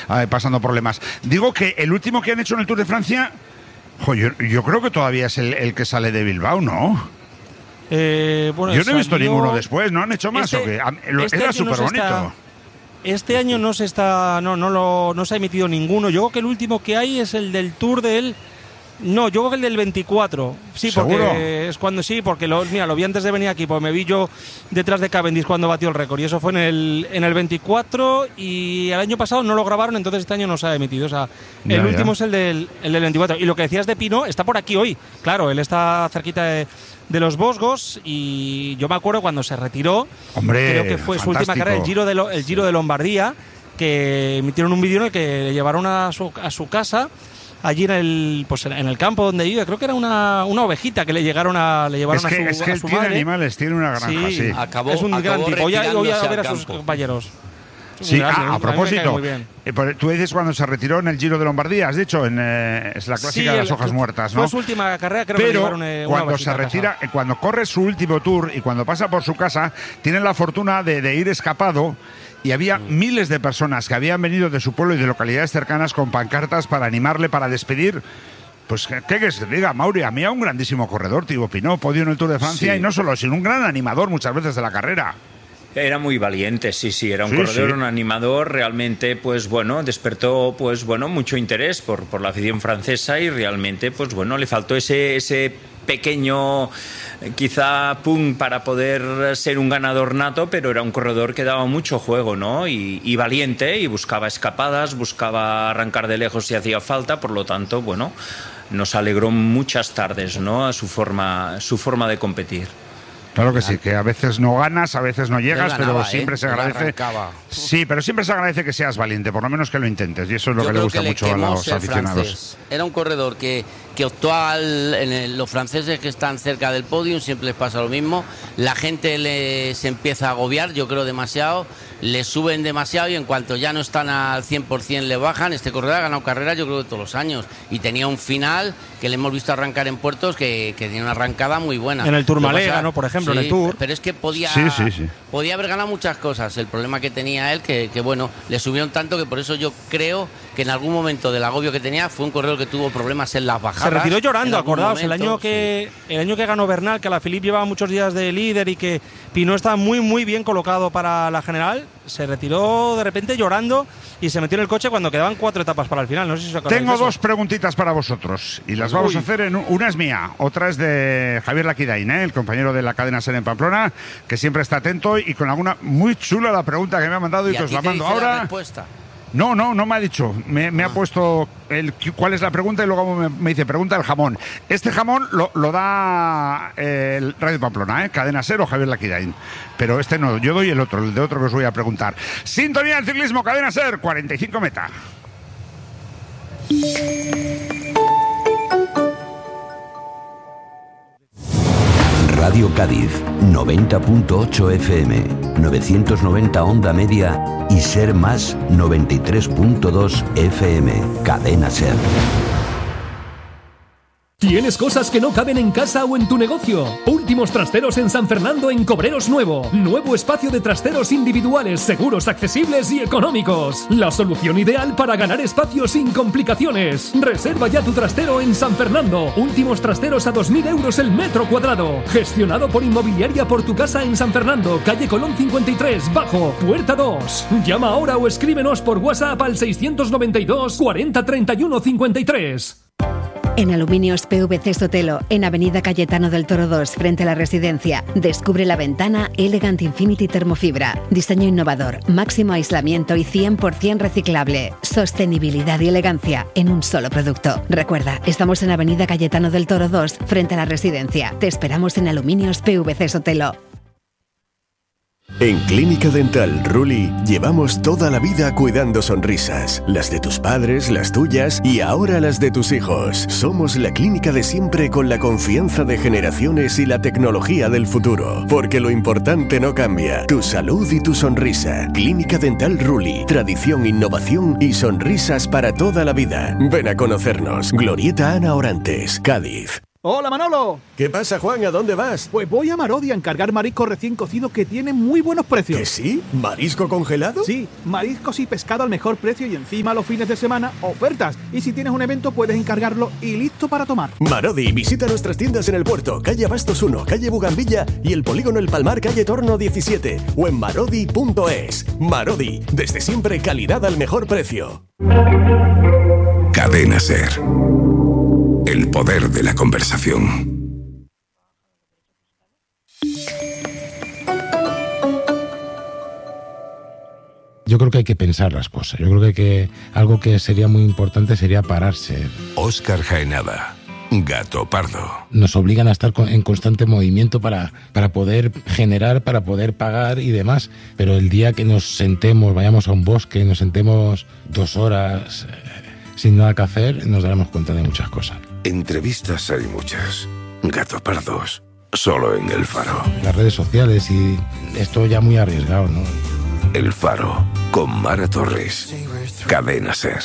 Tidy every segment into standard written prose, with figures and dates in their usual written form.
pasando problemas. Digo que el último que han hecho en el Tour de Francia, yo creo que todavía es el que sale de Bilbao, ¿no? Bueno, yo no he visto ninguno después, ¿no han hecho más? Era súper bonito. Este año no se ha emitido ninguno. Yo creo que el último que hay es el del Tour del... No, yo creo que el del 24. Sí, ¿seguro? Porque es cuando porque lo vi antes de venir aquí, pues me vi yo detrás de Cavendish cuando batió el récord. Y eso fue en el 24 y el año pasado no lo grabaron, entonces este año no se ha emitido. O sea, el último es el del 24. Y lo que decías de Pinot está por aquí hoy. Claro, él está cerquita de los Vosgos y yo me acuerdo cuando se retiró. Hombre, creo que fue su última carrera, el Giro de Lombardía, que emitieron un vídeo en el que le llevaron a su casa. Allí en el campo donde vive, creo que era una ovejita que le llevaron a su madre. Es que él tiene animales, tiene una granja, sí. Es un gran tipo. Voy a ver a sus compañeros. Sí, a propósito, tú dices cuando se retiró en el Giro de Lombardía, has dicho, es la clásica de las hojas muertas, ¿no? Fue su última carrera, creo. Pero que cuando se retira, cuando corre su último Tour y cuando pasa por su casa, tiene la fortuna de ir escapado. Y había miles de personas que habían venido de su pueblo y de localidades cercanas con pancartas para animarle, para despedir. Pues, ¿qué quieres que te diga, Mauri? A mí era un grandísimo corredor, Thibaut Pinot, podio en el Tour de Francia, y no solo, sino un gran animador muchas veces de la carrera. Era muy valiente, sí, era un corredor, un animador, realmente, despertó, mucho interés por la afición francesa y realmente, le faltó ese pequeño quizá para poder ser un ganador nato, pero era un corredor que daba mucho juego, ¿no? Y valiente, y buscaba escapadas, buscaba arrancar de lejos si hacía falta, por lo tanto, nos alegró muchas tardes, ¿no? A su forma de competir. Claro que sí, que a veces no ganas, a veces no llegas, pero siempre se agradece. Sí, pero siempre se agradece que seas valiente, por lo menos que lo intentes, y eso es lo que le gusta mucho a los aficionados. Era un corredor que optó los franceses que están cerca del podio, siempre les pasa lo mismo. La gente se empieza a agobiar, yo creo demasiado, le suben demasiado y en cuanto ya no están al 100% le bajan. Este corredor ha ganado carreras yo creo que todos los años y tenía un final que le hemos visto arrancar en puertos que tenía una arrancada muy buena. En el Tourmalet ganó, por ejemplo, en el Tour. Pero es que podía haber ganado muchas cosas. El problema que tenía él, que le subieron tanto que por eso yo creo que en algún momento del agobio que tenía fue un corredor que tuvo problemas en las bajadas. Se retiró llorando, acordaos, el año que ganó Bernal, que Alaphilippe llevaba muchos días de líder y que Pinot estaba muy muy bien colocado para la general, se retiró de repente llorando y se metió en el coche cuando quedaban 4 etapas para el final. No sé si os acordáis. Tengo 2 preguntitas para vosotros y las vamos a hacer una es mía, otra es de Javier Laquidain, el compañero de la cadena SER en Pamplona, que siempre está atento y con alguna muy chula la pregunta que me ha mandado y te os la mando ahora. No me ha dicho. Me ha puesto cuál es la pregunta y luego me dice, pregunta el jamón. Este jamón lo da el Radio Pamplona, Cadena SER o Javier Laquidain. Pero este no, yo doy el de otro que os voy a preguntar. Sintonía del ciclismo, Cadena SER, 45 meta. Radio Cádiz, 90.8 FM, 990 onda media y SER Más 93.2 FM. Cadena SER. ¿Tienes cosas que no caben en casa o en tu negocio? Últimos Trasteros en San Fernando en Cobreros Nuevo. Nuevo espacio de trasteros individuales, seguros, accesibles y económicos. La solución ideal para ganar espacio sin complicaciones. Reserva ya tu trastero en San Fernando. Últimos Trasteros a 2.000 euros el metro cuadrado. Gestionado por Inmobiliaria Por Tu Casa en San Fernando, calle Colón 53, Bajo, Puerta 2. Llama ahora o escríbenos por WhatsApp al 692 40 31 53. En Aluminios PVC Sotelo, en Avenida Cayetano del Toro 2, frente a la residencia, descubre la ventana Elegant Infinity Termofibra. Diseño innovador, máximo aislamiento y 100% reciclable. Sostenibilidad y elegancia en un solo producto. Recuerda, estamos en Avenida Cayetano del Toro 2, frente a la residencia. Te esperamos en Aluminios PVC Sotelo. En Clínica Dental Ruli llevamos toda la vida cuidando sonrisas, las de tus padres, las tuyas y ahora las de tus hijos. Somos la clínica de siempre con la confianza de generaciones y la tecnología del futuro, porque lo importante no cambia, tu salud y tu sonrisa. Clínica Dental Ruli, tradición, innovación y sonrisas para toda la vida. Ven a conocernos. Glorieta Ana Orantes, Cádiz. Hola, Manolo. ¿Qué pasa, Juan? ¿A dónde vas? Pues voy a Marodi a encargar marisco recién cocido que tiene muy buenos precios. ¿Que sí? ¿Marisco congelado? Sí, mariscos y pescado al mejor precio y encima los fines de semana, ofertas. Y si tienes un evento puedes encargarlo y listo para tomar. Marodi, visita nuestras tiendas en el puerto, calle Abastos 1, calle Bugambilla y el polígono El Palmar, calle Torno 17 o en marodi.es. Marodi, desde siempre calidad al mejor precio. Cadena SER. El poder de la conversación. Yo creo que hay que pensar las cosas. Yo creo que algo que sería muy importante sería pararse. Óscar Jaenada, Gato Pardo. Nos obligan a estar en constante movimiento para poder generar, para poder pagar y demás. Pero el día que nos sentemos, vayamos a un bosque, nos sentemos 2 horas sin nada que hacer, nos daremos cuenta de muchas cosas. Entrevistas hay muchas. Gato Pardos, solo en El Faro. Las redes sociales y esto ya muy arriesgado, ¿no? El Faro, con Mara Torres. Cadena SER.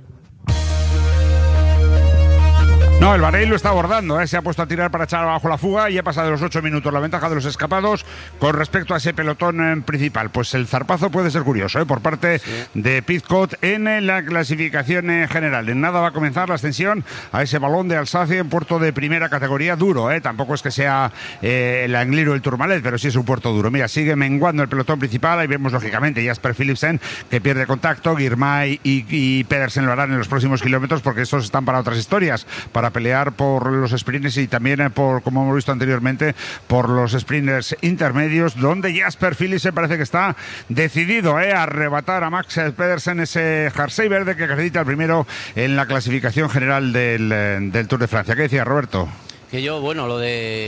No, el Bahrein lo está abordando, se ha puesto a tirar para echar abajo la fuga y ha pasado de los 8 minutos la ventaja de los escapados con respecto a ese pelotón principal. Pues el zarpazo puede ser curioso por parte de Pidcock en la clasificación general. En nada va a comenzar la ascensión a ese balón de Alsacia en puerto de primera categoría duro. Tampoco es que sea el Angliru o el Tourmalet, pero sí es un puerto duro. Mira, sigue menguando el pelotón principal. Ahí vemos lógicamente Jasper Philipsen que pierde contacto. Girmay y Pedersen lo harán en los próximos kilómetros porque estos están para otras historias, para pelear por los sprints y también por, como hemos visto anteriormente, por los sprints intermedios, donde Jasper Philipsen parece que está decidido a arrebatar a Max Pedersen ese jersey verde que acredita el primero en la clasificación general del Tour de Francia. ¿Qué decía Roberto? Que yo, bueno, lo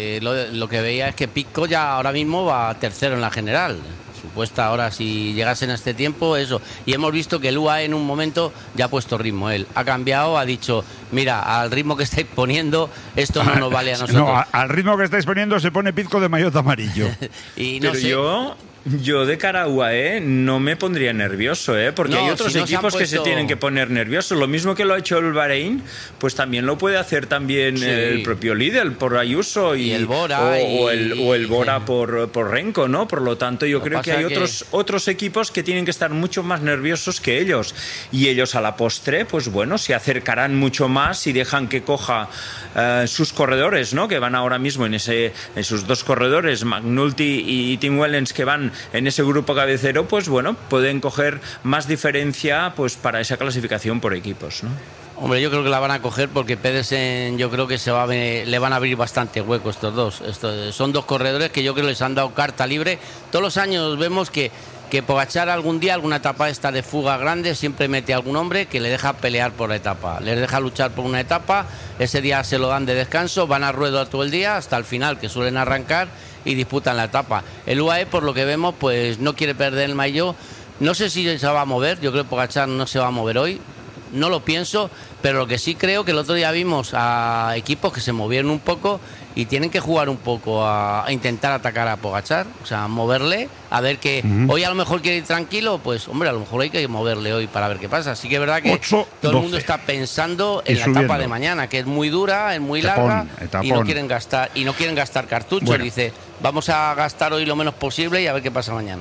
que veía es que Pidcock ya ahora mismo va tercero en la general. Supuesta ahora, si llegasen a este tiempo, eso. Y hemos visto que el UAE en un momento ya ha puesto ritmo. Él ha cambiado, ha dicho, mira, al ritmo que estáis poniendo, esto no nos vale a nosotros. No, al ritmo que estáis poniendo se pone Pidcock de maillot amarillo. Y no Pero sé. Yo de cara a UAE no me pondría nervioso, porque hay otros equipos que se tienen que poner nerviosos. Lo mismo que lo ha hecho el Bahrein, pues también lo puede hacer también el propio líder por Ayuso y el Bora o el Bora por Renko, ¿no? Por lo tanto, yo creo que hay otros equipos que tienen que estar mucho más nerviosos que ellos. Y ellos a la postre, pues bueno, se acercarán mucho más y dejan que coja sus corredores, ¿no? Que van ahora mismo en sus 2 corredores, McNulty y Tim Wellens, que van en ese grupo cabecero, pues bueno, pueden coger más diferencia pues para esa clasificación por equipos, ¿no? Hombre, yo creo que la van a coger porque Pedersen, yo creo que le van a abrir bastante hueco estos dos. Son 2 corredores que yo creo que les han dado carta libre. Todos los años vemos que Pogačar algún día, alguna etapa esta de fuga grande, siempre mete a algún hombre que le deja pelear por la etapa, les deja luchar por una etapa, ese día se lo dan de descanso, van a ruedo todo el día hasta el final, que suelen arrancar y disputan la etapa. El UAE, por lo que vemos, pues no quiere perder el maillot. No sé si se va a mover, yo creo que Pogačar no se va a mover hoy, no lo pienso, pero lo que sí creo que el otro día vimos a equipos que se movieron un poco y tienen que jugar un poco a intentar atacar a Pogačar, o sea, moverle, a ver que hoy a lo mejor quiere ir tranquilo, pues hombre, a lo mejor hay que moverle hoy para ver qué pasa. Así que es verdad que todo el mundo está pensando en la etapa de mañana, que es muy dura, es muy larga y no quieren gastar cartuchos. Bueno. Dice, vamos a gastar hoy lo menos posible y a ver qué pasa mañana.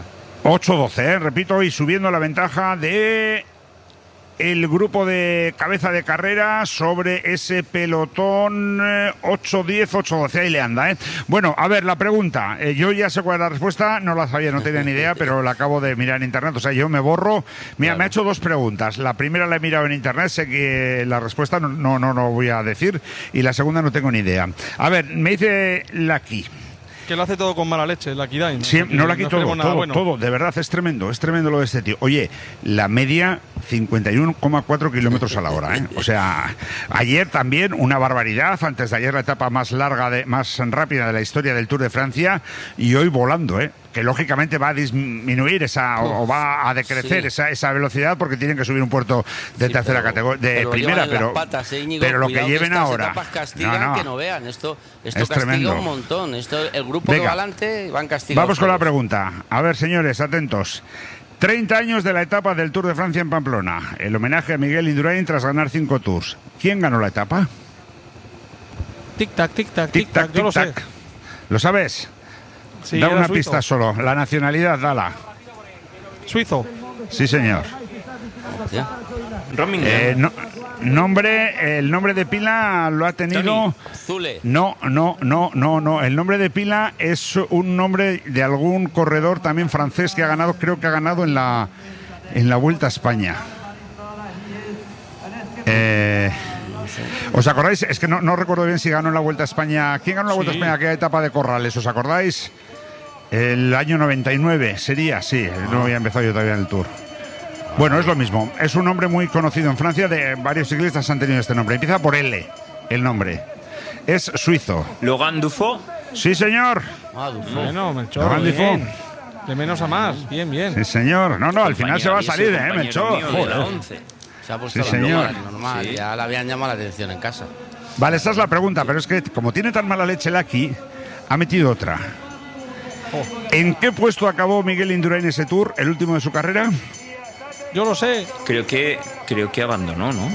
8-12, repito, y subiendo la ventaja de el grupo de cabeza de carrera sobre ese pelotón 8-10, 8-12, ahí le anda, Bueno, a ver, la pregunta, yo ya sé cuál es la respuesta, no la sabía, no tenía ni idea, pero la acabo de mirar en internet, o sea, yo me borro. Mira, me ha hecho 2 preguntas, la primera la he mirado en internet, sé que la respuesta no voy a decir, y la segunda no tengo ni idea. A ver, me dice Lucky. Que lo hace todo con mala leche, Lucky Dine. Sí, no Lucky todo, de verdad, es tremendo lo de este tío. Oye, la media 51,4 kilómetros a la hora, O sea, ayer también una barbaridad, antes de ayer la etapa más larga, más rápida de la historia del Tour de Francia, y hoy volando, que lógicamente va a disminuir o va a decrecer esa velocidad porque tienen que subir un puerto de tercera categoría, de primera, pero lo que lleven ahora castigan que no vean, esto castiga tremendo. Un montón, el grupo que va adelante van castigados. Vamos con la pregunta, a ver señores, atentos. 30 años de la etapa del Tour de Francia en Pamplona, el homenaje a Miguel Indurain tras ganar 5 Tours. ¿Quién ganó la etapa? Tic-tac, tic-tac, Tic-tac, tic-tac, yo lo sé. tic-tac. ¿Lo sabes? Sí, Da era una suizo. pista solo. La nacionalidad, dala. Suizo. Sí, señor. Romingham. El nombre de pila lo ha tenido... Zule. No. El nombre de pila es un nombre de algún corredor también francés que ha ganado, creo que ha ganado en la Vuelta a España. ¿Os acordáis? Es que no recuerdo bien si ganó en la Vuelta a España. ¿Quién ganó en la Vuelta a España? ¿Qué etapa de Corrales? ¿Os acordáis? El año 99 sería, sí. No había empezado yo todavía en el Tour. Bueno, es lo mismo. Es un nombre muy conocido en Francia. De varios ciclistas han tenido este nombre. Empieza por L, el nombre. Es suizo. Laurent Dufaux. Sí, señor. Bueno, Melchor, Laurent bien. Dufaux. De menos a más. Bien, bien. Sí, señor. No, al final se va a salir, Melchor. Joder. Se ha puesto Sí, señor. normal. Sí. Ya le habían llamado la atención en casa. Vale, esa es la pregunta, pero es que como tiene tan mala leche Lucky, ha metido otra. ¿En qué puesto acabó Miguel Indurain ese Tour, el último de su carrera? Yo lo sé. Creo que abandonó, ¿no?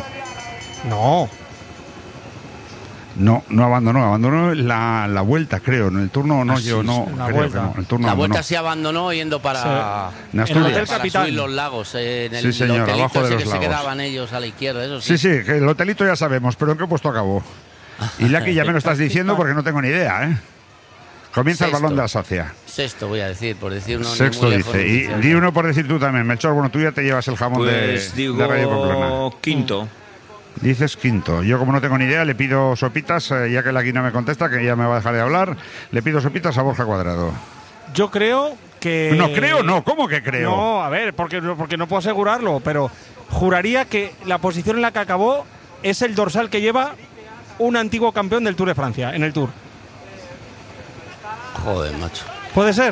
No abandonó la vuelta, creo. En el turno no, sí, yo no. la Creo vuelta. que no. El turno La abandonó. vuelta se abandonó yendo para, En Asturias. Hotel para Capitán. subir los lagos. En el Sí, señor, hotelito abajo de ese los que lagos. se quedaban ellos a la izquierda, eso sí. Sí, que el hotelito ya sabemos, pero ¿en qué puesto acabó? Y Lucky ya me lo estás diciendo porque no tengo ni idea, ¿eh? Comienza el Sexto. balón de Alsacia. Sexto, voy a decir, por decir uno. Sexto ni muy lejos, dice. ni Y cerca. di uno por decir tú también, Melchor. Bueno, tú ya te llevas el jamón Pues de Radio Pamplona. digo quinto. Dices quinto. Yo, como no tengo ni idea, le pido sopitas, ya que Lucky no me contesta, que ya me va a dejar de hablar. Le pido sopitas a Borja Cuadrado. Yo creo que... No creo, no. ¿Cómo que creo? No, a ver, porque no puedo asegurarlo, pero juraría que la posición en la que acabó es el dorsal que lleva un antiguo campeón del Tour de Francia, en el Tour. Joder, macho. ¿Puede ser?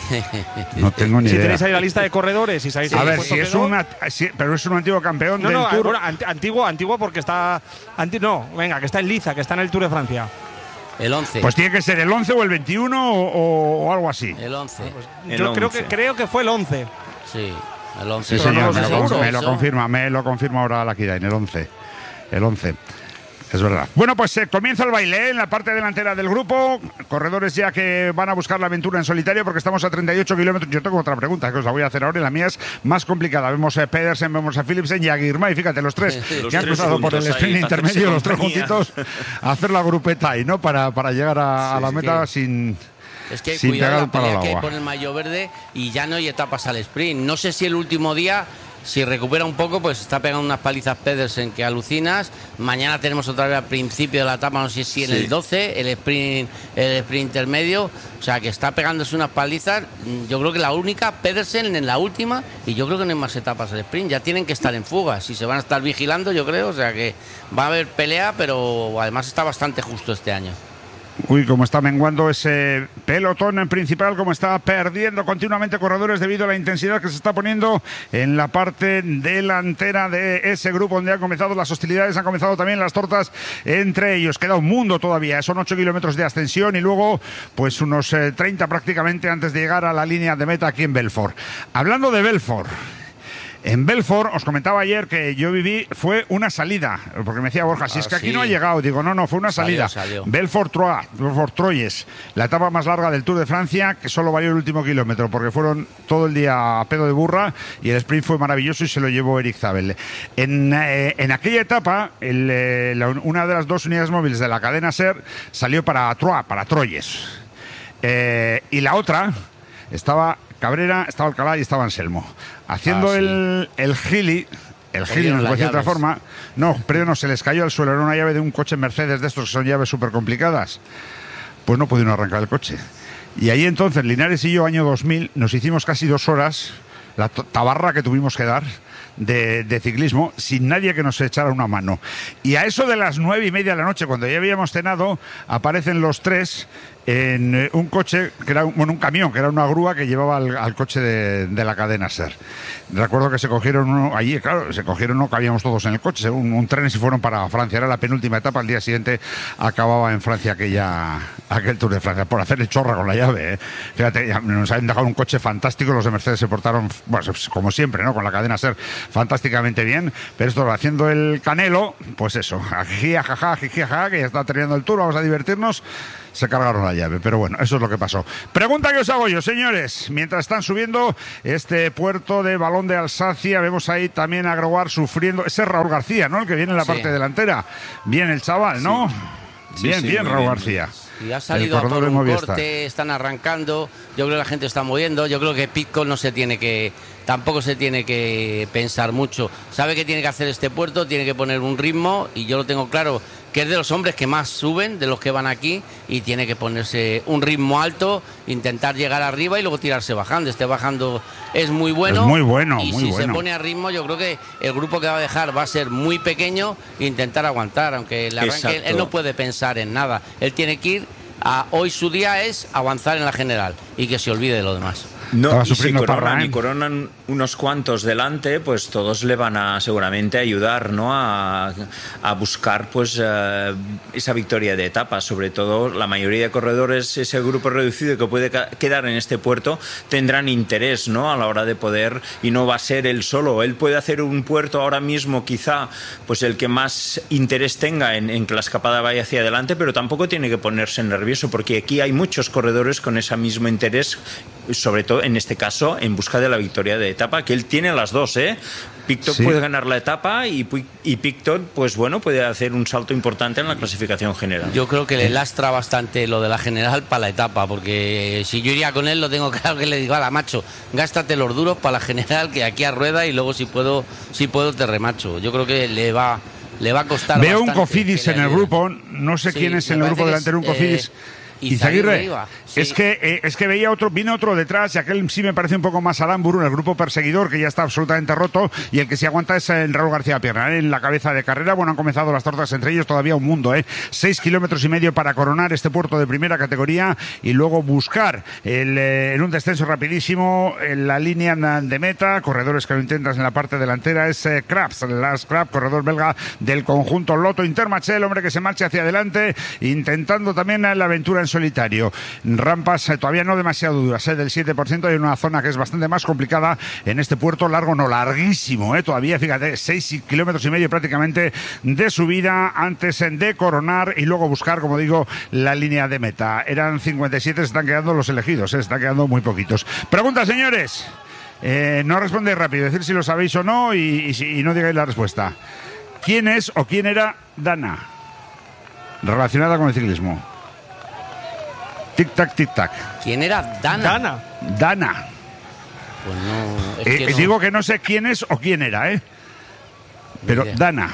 No tengo ni Si idea. tenéis ahí la lista de corredores y sabéis... A el ver, puesto si que es no. pero es un antiguo campeón No, del no, Tour. bueno, antiguo porque está... no, venga, que está en Liza, que está en el Tour de Francia. El 11. Pues tiene que ser el 11 o el 21 o algo así. El 11. Yo creo que fue el 11. Sí, el 11. Sí, Pero señor, no lo sé seguro. me lo confirma ahora la Kidain, el 11. El 11. Es verdad. Bueno, pues comienza el baile en la parte delantera del grupo. Corredores ya que van a buscar la aventura en solitario porque estamos a 38 kilómetros. Yo tengo otra pregunta que os la voy a hacer ahora y la mía es más complicada. Vemos a Pedersen, vemos a Philipsen y a Girmay. Fíjate, los tres que han cruzado por el sprint intermedio, los tres juntitos, a hacer la grupeta ahí, ¿no? Para llegar a la meta sin... Es que sin cuidado pegar la el palo al pelea que hay agua. por el maillot verde y ya no hay etapas al sprint. No sé si el último día, si recupera un poco, pues está pegando unas palizas Pedersen que alucinas. Mañana tenemos otra vez al principio de la etapa, no sé si en el 12, el sprint intermedio. O sea, que está pegándose unas palizas. Yo creo que la única, Pedersen en la última, y yo creo que no hay más etapas al sprint. Ya tienen que estar en fugas y se van a estar vigilando, yo creo. O sea, que va a haber pelea, pero además está bastante justo este año. Uy, cómo está menguando ese pelotón en principal, cómo está perdiendo continuamente corredores debido a la intensidad que se está poniendo en la parte delantera de ese grupo donde han comenzado las hostilidades, han comenzado también las tortas entre ellos. Queda un mundo todavía, son 8 kilómetros de ascensión y luego pues unos 30 prácticamente antes de llegar a la línea de meta aquí en Belfort. Hablando de Belfort... En Belfort, os comentaba ayer que yo viví, fue una salida, porque me decía Borja, si es que aquí no ha llegado, digo, no, fue una salida. Salió. Belfort-Troyes, la etapa más larga del Tour de Francia, que solo valió el último kilómetro, porque fueron todo el día a pedo de burra y el sprint fue maravilloso y se lo llevó Eric Zabel. En aquella etapa, una de las dos unidades móviles de la cadena SER salió para Troyes. Y la otra estaba Cabrera, estaba Alcalá y estaba Anselmo. Haciendo el Gili, nos puede decir de otra forma. No, pero no, se les cayó al suelo. Era una llave de un coche Mercedes de estos que son llaves súper complicadas. Pues no pudieron arrancar el coche. Y ahí entonces, Linares y yo, año 2000, nos hicimos casi 2 horas, la tabarra que tuvimos que dar de ciclismo, sin nadie que nos echara una mano. Y a eso de las 9:30 de la noche, cuando ya habíamos cenado, aparecen los tres en un coche, que era un camión, que era una grúa que llevaba al coche de la cadena SER. Recuerdo que se cogieron uno, allí, claro, no cabíamos todos en el coche, un tren y se fueron para Francia. Era la penúltima etapa, al día siguiente acababa en Francia aquel Tour de Francia, por hacer el chorra con la llave. Fíjate, nos habían dejado un coche fantástico, los de Mercedes se portaron, bueno, como siempre, ¿no? Con la cadena SER fantásticamente bien, pero esto haciendo el Canelo, pues eso, jiji, jaja, que ya está terminando el Tour, vamos a divertirnos. Se cargaron la llave, pero bueno, eso es lo que pasó. Pregunta que os hago yo, señores. Mientras están subiendo este puerto de Balón de Alsacia, vemos ahí también a Gregoire sufriendo. Ese es Raúl García, ¿no? El que viene en la parte delantera. Bien el chaval, ¿no? Sí. Bien, Raúl García. Y ha salido a por un corte, están arrancando. Yo creo que la gente está moviendo. Yo creo que Pidcock tampoco se tiene que pensar mucho. Sabe que tiene que hacer este puerto, tiene que poner un ritmo, y yo lo tengo claro, que es de los hombres que más suben, de los que van aquí, y tiene que ponerse un ritmo alto, intentar llegar arriba y luego tirarse bajando. Bajando es muy bueno. Es muy bueno, y muy si bueno. se pone a ritmo, yo creo que el grupo que va a dejar va a ser muy pequeño e intentar aguantar, aunque el arranque él no puede pensar en nada. Él tiene que ir hoy su día es avanzar en la general y que se olvide de lo demás. No, y si coronan unos cuantos delante, pues todos le van a seguramente ayudar, ¿no? a buscar pues esa victoria de etapa. Sobre todo la mayoría de corredores, ese grupo reducido que puede quedar en este puerto, tendrán interés, ¿no? A la hora de poder, y no va a ser él solo. Él puede hacer un puerto ahora mismo, quizá pues el que más interés tenga en que la escapada vaya hacia adelante, pero tampoco tiene que ponerse nervioso, porque aquí hay muchos corredores con ese mismo interés, sobre todo en este caso en busca de la victoria de etapa, que él tiene las dos, ¿eh? Pidcock puede ganar la etapa y Pidcock, pues bueno, puede hacer un salto importante en la clasificación general. Yo creo que le lastra bastante lo de la general para la etapa, porque si yo iría con él, lo tengo claro, que le digo, ala, macho, gástate los duros para la general, que aquí a rueda, y luego si puedo te remacho. Yo creo que le va a costar. Veo un Cofidis en el grupo, no sé quién es en el grupo delantero, un Cofidis. Izaguirre, sí. es que veía viene otro detrás, y aquel sí me parece un poco más Aramburu, el grupo perseguidor, que ya está absolutamente roto, y el que sí aguanta es el Raúl García Pierna, en la cabeza de carrera. Bueno, han comenzado las tortas entre ellos, todavía un mundo, 6 kilómetros y medio para coronar este puerto de primera categoría y luego buscar en un descenso rapidísimo en la línea de meta. Corredores que lo intentan en la parte delantera es Krabs, corredor belga del conjunto Lotto Intermarché, el hombre que se marcha hacia adelante, intentando también la aventura en solitario. Rampas todavía no demasiado duras, del 7%. Hay una zona que es bastante más complicada en este puerto, larguísimo, todavía, fíjate, 6 kilómetros y medio prácticamente de subida antes de coronar y luego buscar, como digo, la línea de meta. Eran 57, se están quedando los elegidos, se están quedando muy poquitos. Pregunta, señores. No respondéis rápido, decir si lo sabéis o no, y no digáis la respuesta. ¿Quién es o quién era Dana relacionada con el ciclismo? Tic-tac, tic-tac. ¿Quién era Dana? Dana. Pues no, es que no. Digo que no sé quién es o quién era, pero Dana.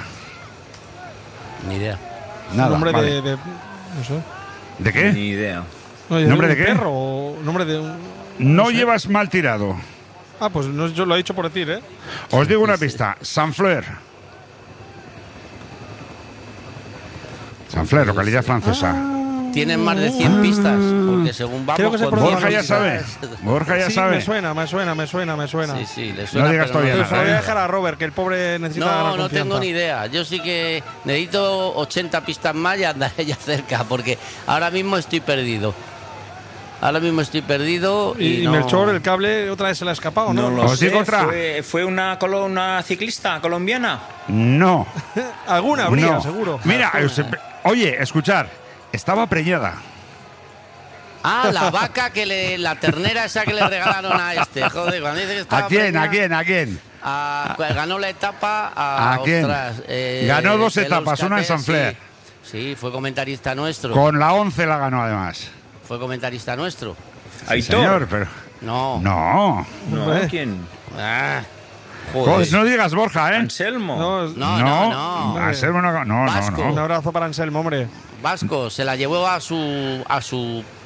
Ni idea. Nada, nombre vale. no sé. ¿De qué? Ni idea. ¿Nombre de qué? Perro, o nombre de un... No sé. Llevas mal tirado. Pues no, yo lo he dicho por decir, Os digo una pista. Saint-Fleur, localidad francesa. Tienen más de 100 pistas, porque según vamos con Borja ya sabe. Me suena. Sí, le suena. No digas todavía nada. Voy a nada. dejar a Robert, que el pobre necesita ganar confianza. No tengo ni idea. Yo sí que necesito 80 pistas más y andaré ya cerca, porque ahora mismo estoy perdido. Y no... Melchor, el cable, otra vez se le ha escapado, ¿no? No lo sé. Otra. ¿Fue una ciclista colombiana? No. Alguna habría, seguro. Mira, oye, escuchar. Estaba preñada. La vaca la ternera esa que le regalaron a este. Joder, cuando dice que estaba ¿A quién? Ganó la etapa ¿A quién? Ganó 2 etapas, una en Saint-Fleur. Sí, fue comentarista nuestro. Con la 11 la ganó además. Fue comentarista nuestro. Sí, señor, pero... No. ¿Quién? Joder. No digas Borja, Anselmo. No. Anselmo no. Un abrazo para Anselmo, hombre. Vasco se la llevó a su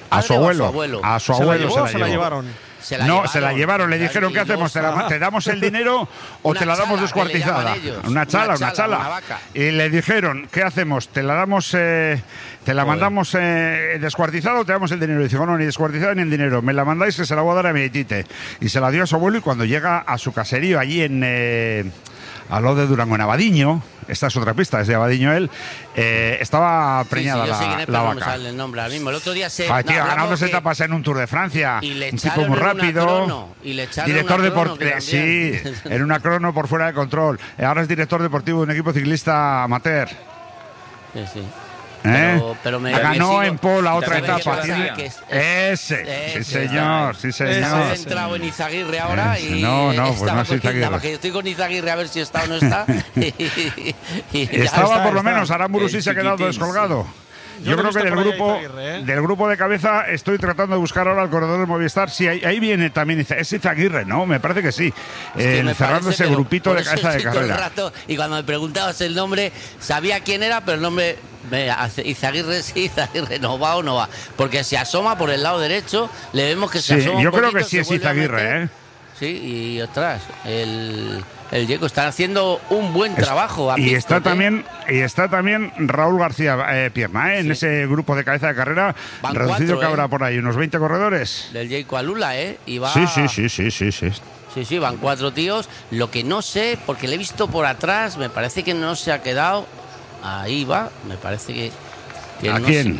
A su abuelo. ¿Se la llevaron? Se la llevaron, le dijeron, ¿qué hacemos? ¿Te damos el dinero o te la damos descuartizada? Una chala. Y le dijeron, ¿qué hacemos? ¿Te la damos, te la mandamos descuartizada o te damos el dinero? Y dice, no, ni descuartizada ni el dinero. Me la mandáis que se la voy a dar a mi aitite. Y se la dio a su abuelo y cuando llega a su caserío allí al lado de Durango, en Abadiño, esta es otra pista, es de Abadiño él, estaba preñada la vaca. No me sale el nombre ahora mismo. El otro día ganando 2 etapas en un Tour de Francia, un tipo muy rápido, director deportivo, sí, en una crono por fuera de control. Ahora es director deportivo de un equipo ciclista amateur. Sí. Pero ganó en Pol la otra etapa. Sí, señor. He entrado en Izaguirre ahora y pues no es Izaguirre. Que estoy con Izaguirre a ver si está o no está. Estaba por lo menos, Aramburu sí se ha quedado descolgado. Yo creo que del grupo de cabeza estoy tratando de buscar ahora al corredor del Movistar. Sí, ahí viene también. ¿Es Izaguirre? No, me parece que sí. Cerrando ese grupito de cabeza de carrera. Y cuando me preguntabas el nombre, sabía quién era, pero el nombre... Izaguirre sí, Izaguirre no va. Porque se asoma por el lado derecho, le vemos que se asoma. Yo creo que sí es Izaguirre, Sí, y ostras, el Diego está haciendo un buen trabajo. Y está también Raúl García Pierna, en ese grupo de cabeza de carrera. Van reducido 4, que habrá por ahí unos 20 corredores. Del Jayco Alula, y va... Sí. Sí, van 4 tíos. Lo que no sé, porque le he visto por atrás, me parece que no se ha quedado. Ahí va, me parece que ¿A quién?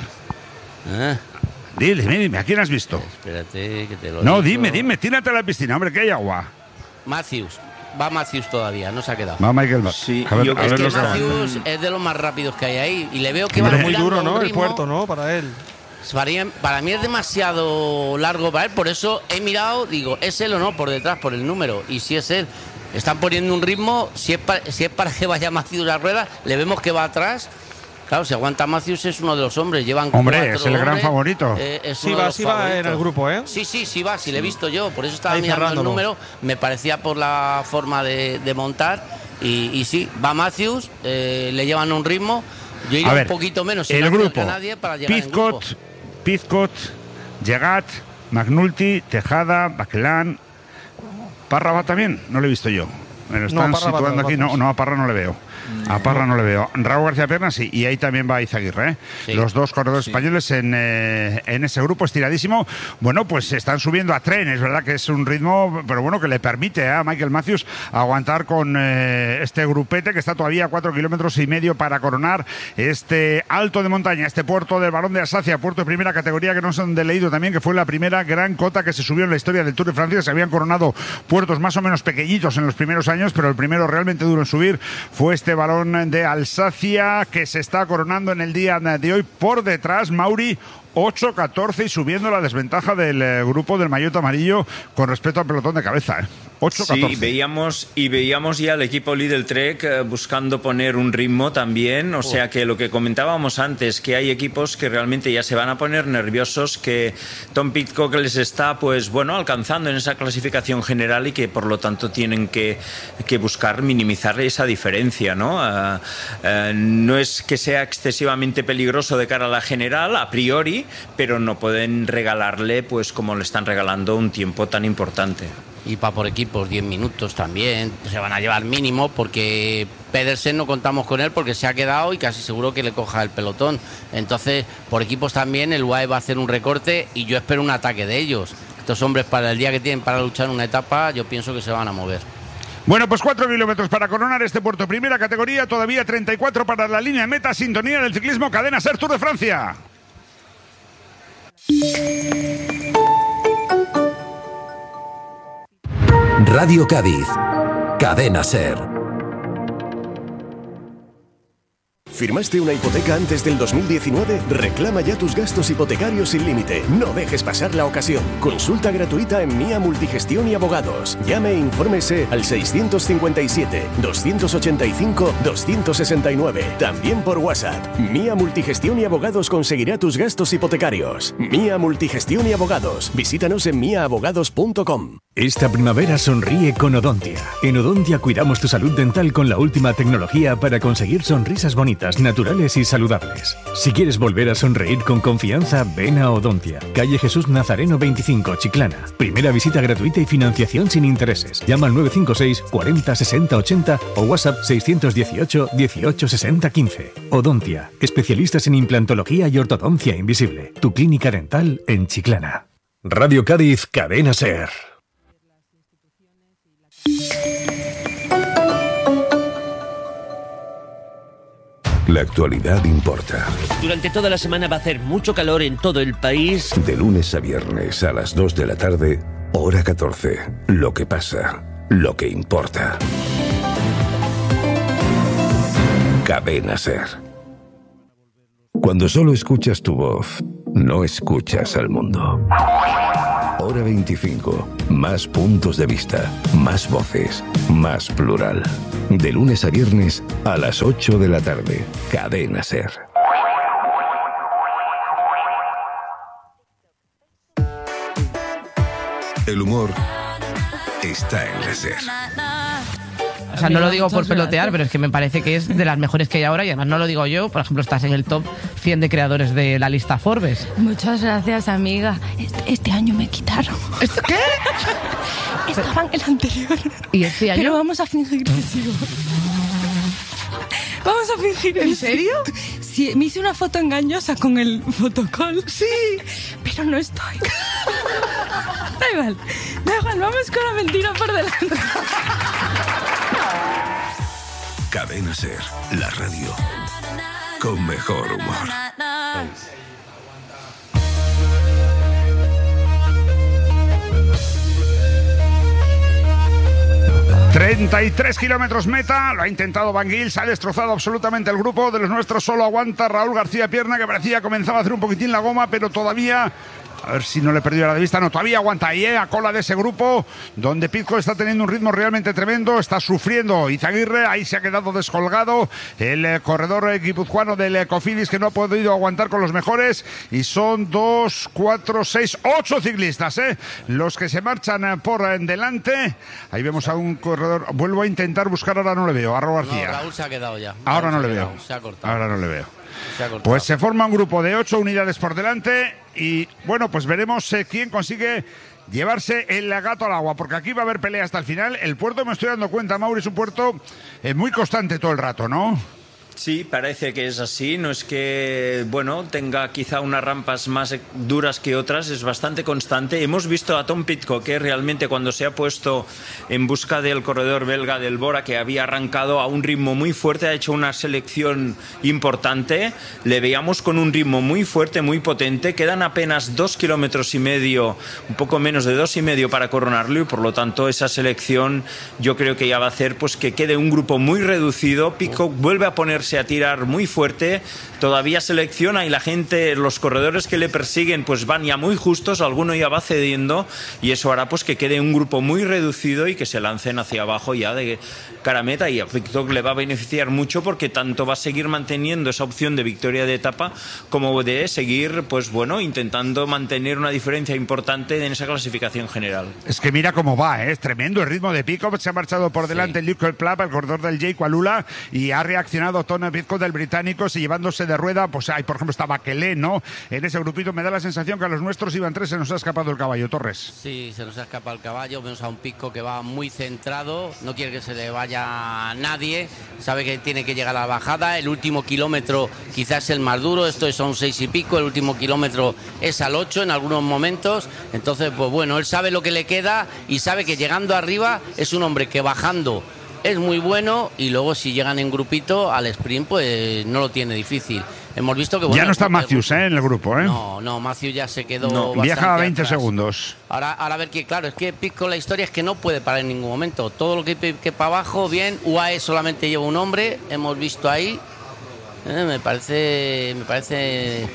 Dime, ¿a quién has visto? Espérate, que te lo digo. Dime, tírate a la piscina, hombre, que hay agua. Matthews. Va Matthews todavía, no se ha quedado. Va Michael sí, a ver Matthews es de los más rápidos que hay ahí. Y le veo que va muy duro, ¿no? El puerto, ¿no? Para él. Para mí es demasiado largo para él, por eso he mirado, digo, ¿es él o no? Por detrás, por el número. Y si es él, están poniendo un ritmo, si es para que vaya Matthews a la rueda, le vemos que va atrás. Claro, si aguanta Matthews es uno de los hombres, llevan 4 es el gran favorito. Sí va en el grupo, Sí va, sí le he visto yo, por eso estaba mirando el número, me parecía por la forma de montar, y sí, va Matthews, le llevan un ritmo, yo iría un poquito menos, el grupo, a nadie para llegar en grupo. Pizcot, Llegat, McNulty, Tejada, Bachelán, Parra va también, no lo he visto yo. Me lo están situando aquí, no, a Parra no le veo. A Parra no le veo. Raúl García Pierna sí, y ahí también va Izaguirre, Sí. Los 2 corredores españoles en ese grupo estiradísimo. Bueno, pues están subiendo a tren, es verdad que es un ritmo, pero bueno, que le permite a Michael Matthews aguantar con este grupete que está todavía a 4,5 kilómetros para coronar este alto de montaña, este puerto del Barón de Alsacia, puerto de primera categoría que no se han leído también, que fue la primera gran cota que se subió en la historia del Tour de Francia. Se habían coronado puertos más o menos pequeñitos en los primeros años, pero el primero realmente duro en subir fue este Barón de Alsacia, que se está coronando en el día de hoy. Por detrás, Mauri, 8-14 y subiendo la desventaja del grupo del maillot amarillo con respecto al pelotón de cabeza. 8-14. Sí, veíamos ya al equipo Lidl Trek buscando poner un ritmo también, o sea que lo que comentábamos antes, que hay equipos que realmente ya se van a poner nerviosos, que Tom Pidcock les está alcanzando en esa clasificación general y que por lo tanto tienen que buscar minimizar esa diferencia, ¿no? No es que sea excesivamente peligroso de cara a la general, a priori, pero no pueden regalarle, pues como le están regalando, un tiempo tan importante. Y por equipos 10 minutos también se van a llevar mínimo, porque Pedersen no contamos con él porque se ha quedado y casi seguro que le coja el pelotón. Entonces, por equipos también el UAE va a hacer un recorte y yo espero un ataque de ellos. Estos hombres, para el día que tienen para luchar una etapa, yo pienso que se van a mover. Bueno, pues 4 kilómetros para coronar este puerto primera categoría, todavía 34 para la línea de meta, sintonía del ciclismo, Cadena Ser Tour de Francia. Radio Cádiz, Cadena Ser. ¿Firmaste una hipoteca antes del 2019? Reclama ya tus gastos hipotecarios sin límite. No dejes pasar la ocasión. Consulta gratuita en Mía Multigestión y Abogados. Llame e infórmese al 657-285-269. También por WhatsApp. Mía Multigestión y Abogados conseguirá tus gastos hipotecarios. Mía Multigestión y Abogados. Visítanos en miaabogados.com. Esta primavera sonríe con Odontia. En Odontia cuidamos tu salud dental con la última tecnología para conseguir sonrisas bonitas. baratas, naturales y saludables. Si quieres volver a sonreír con confianza, ven a Odontia, calle Jesús Nazareno 25, Chiclana. Primera visita gratuita y financiación sin intereses. Llama al 956 40 60 80 o WhatsApp 618 18 60 15. Odontia, especialistas en implantología y ortodoncia invisible. Tu clínica dental en Chiclana. Radio Cádiz, Cadena SER. La actualidad importa. Durante toda la semana va a hacer mucho calor en todo el país. De lunes a viernes a las 2 de la tarde, hora 14. Lo que pasa, lo que importa. Cadena SER. Cuando solo escuchas tu voz, no escuchas al mundo. Hora 25. Más puntos de vista, más voces, más plural. De lunes a viernes a las 8 de la tarde. Cadena SER. El humor está en la SER. O sea, no lo digo por pelotear, pero es que me parece que es de las mejores que hay ahora y además no lo digo yo. Por ejemplo, estás en el top 100 de creadores de la lista Forbes. Muchas gracias, amiga. Este año me quitaron. ¿Qué? Estaba en el anterior. ¿Y este año? Pero vamos a fingir que sigo. Vamos a fingir. ¿En serio? Sí, me hice una foto engañosa con el fotocall. Sí. Pero no estoy. Da igual, vamos con la mentira por delante. Cadena SER, la radio con mejor humor. 33 kilómetros meta, lo ha intentado Van Gils, se ha destrozado absolutamente el grupo de los nuestros, solo aguanta Raúl García Pierna, que parecía comenzaba a hacer un poquitín la goma, pero todavía... A ver si no le he perdido la de vista. No, todavía aguanta ahí, a cola de ese grupo, donde Pizco está teniendo un ritmo realmente tremendo. Está sufriendo Izaguirre, ahí se ha quedado descolgado el corredor guipuzcoano del Cofidis, que no ha podido aguantar con los mejores. Y son 2, 4, 6, 8 ciclistas, los que se marchan por delante. Ahí vemos a un corredor. Vuelvo a intentar buscar, ahora no le veo, a Raúl García. No, Raúl se ha quedado ya. Ahora no le veo. Se ha cortado. Ahora no le veo. Se ha cortado. Pues se forma un grupo de 8 unidades por delante y bueno, pues veremos quién consigue llevarse el gato al agua, porque aquí va a haber pelea hasta el final. El puerto, me estoy dando cuenta, Mauri, es un puerto muy constante todo el rato, ¿no? Sí, parece que es así. No es que, bueno, tenga quizá unas rampas más duras que otras, es bastante constante. Hemos visto a Tom Pidcock, que realmente cuando se ha puesto en busca del corredor belga del Bora, que había arrancado a un ritmo muy fuerte, ha hecho una selección importante. Le veíamos con un ritmo muy fuerte, muy potente. Quedan apenas 2,5 kilómetros, un poco menos de 2,5 para coronarlo, y por lo tanto esa selección yo creo que ya va a hacer pues que quede un grupo muy reducido. Pidcock vuelve a ponerse a tirar muy fuerte, todavía selecciona y la gente, los corredores que le persiguen pues van ya muy justos, alguno ya va cediendo y eso hará pues que quede un grupo muy reducido y que se lancen hacia abajo ya de cara a meta, y a Pidcock le va a beneficiar mucho porque tanto va a seguir manteniendo esa opción de victoria de etapa como de seguir pues bueno, intentando mantener una diferencia importante en esa clasificación general. Es que mira cómo va, es tremendo el ritmo de Pidcock. Se ha marchado por delante el Luke Plap, el corredor del Jake Alula, y ha reaccionado Tony Pidcock del británico, y llevándose de rueda, pues hay, por ejemplo, está Baquelé, ¿no? En ese grupito me da la sensación que a los nuestros iban 3, se nos ha escapado el caballo, Torres. Sí, se nos ha escapado el caballo. Vemos a un Pidcock que va muy centrado, no quiere que se le vaya nadie, sabe que tiene que llegar a la bajada. El último kilómetro quizás es el más duro, esto son 6 y pico, el último kilómetro es al 8 en algunos momentos. Entonces, pues bueno, él sabe lo que le queda y sabe que llegando arriba es un hombre que bajando es muy bueno, y luego si llegan en grupito al sprint pues no lo tiene difícil. Hemos visto que bueno, ya no está Matthews en el grupo, ¿eh? No, Matthews ya se quedó viaja a 20 atrás. segundos. Ahora a ver que, claro, es que Pidcock, la historia es que no puede parar en ningún momento. Todo lo que para abajo, bien. UAE solamente lleva un hombre, hemos visto ahí. Me parece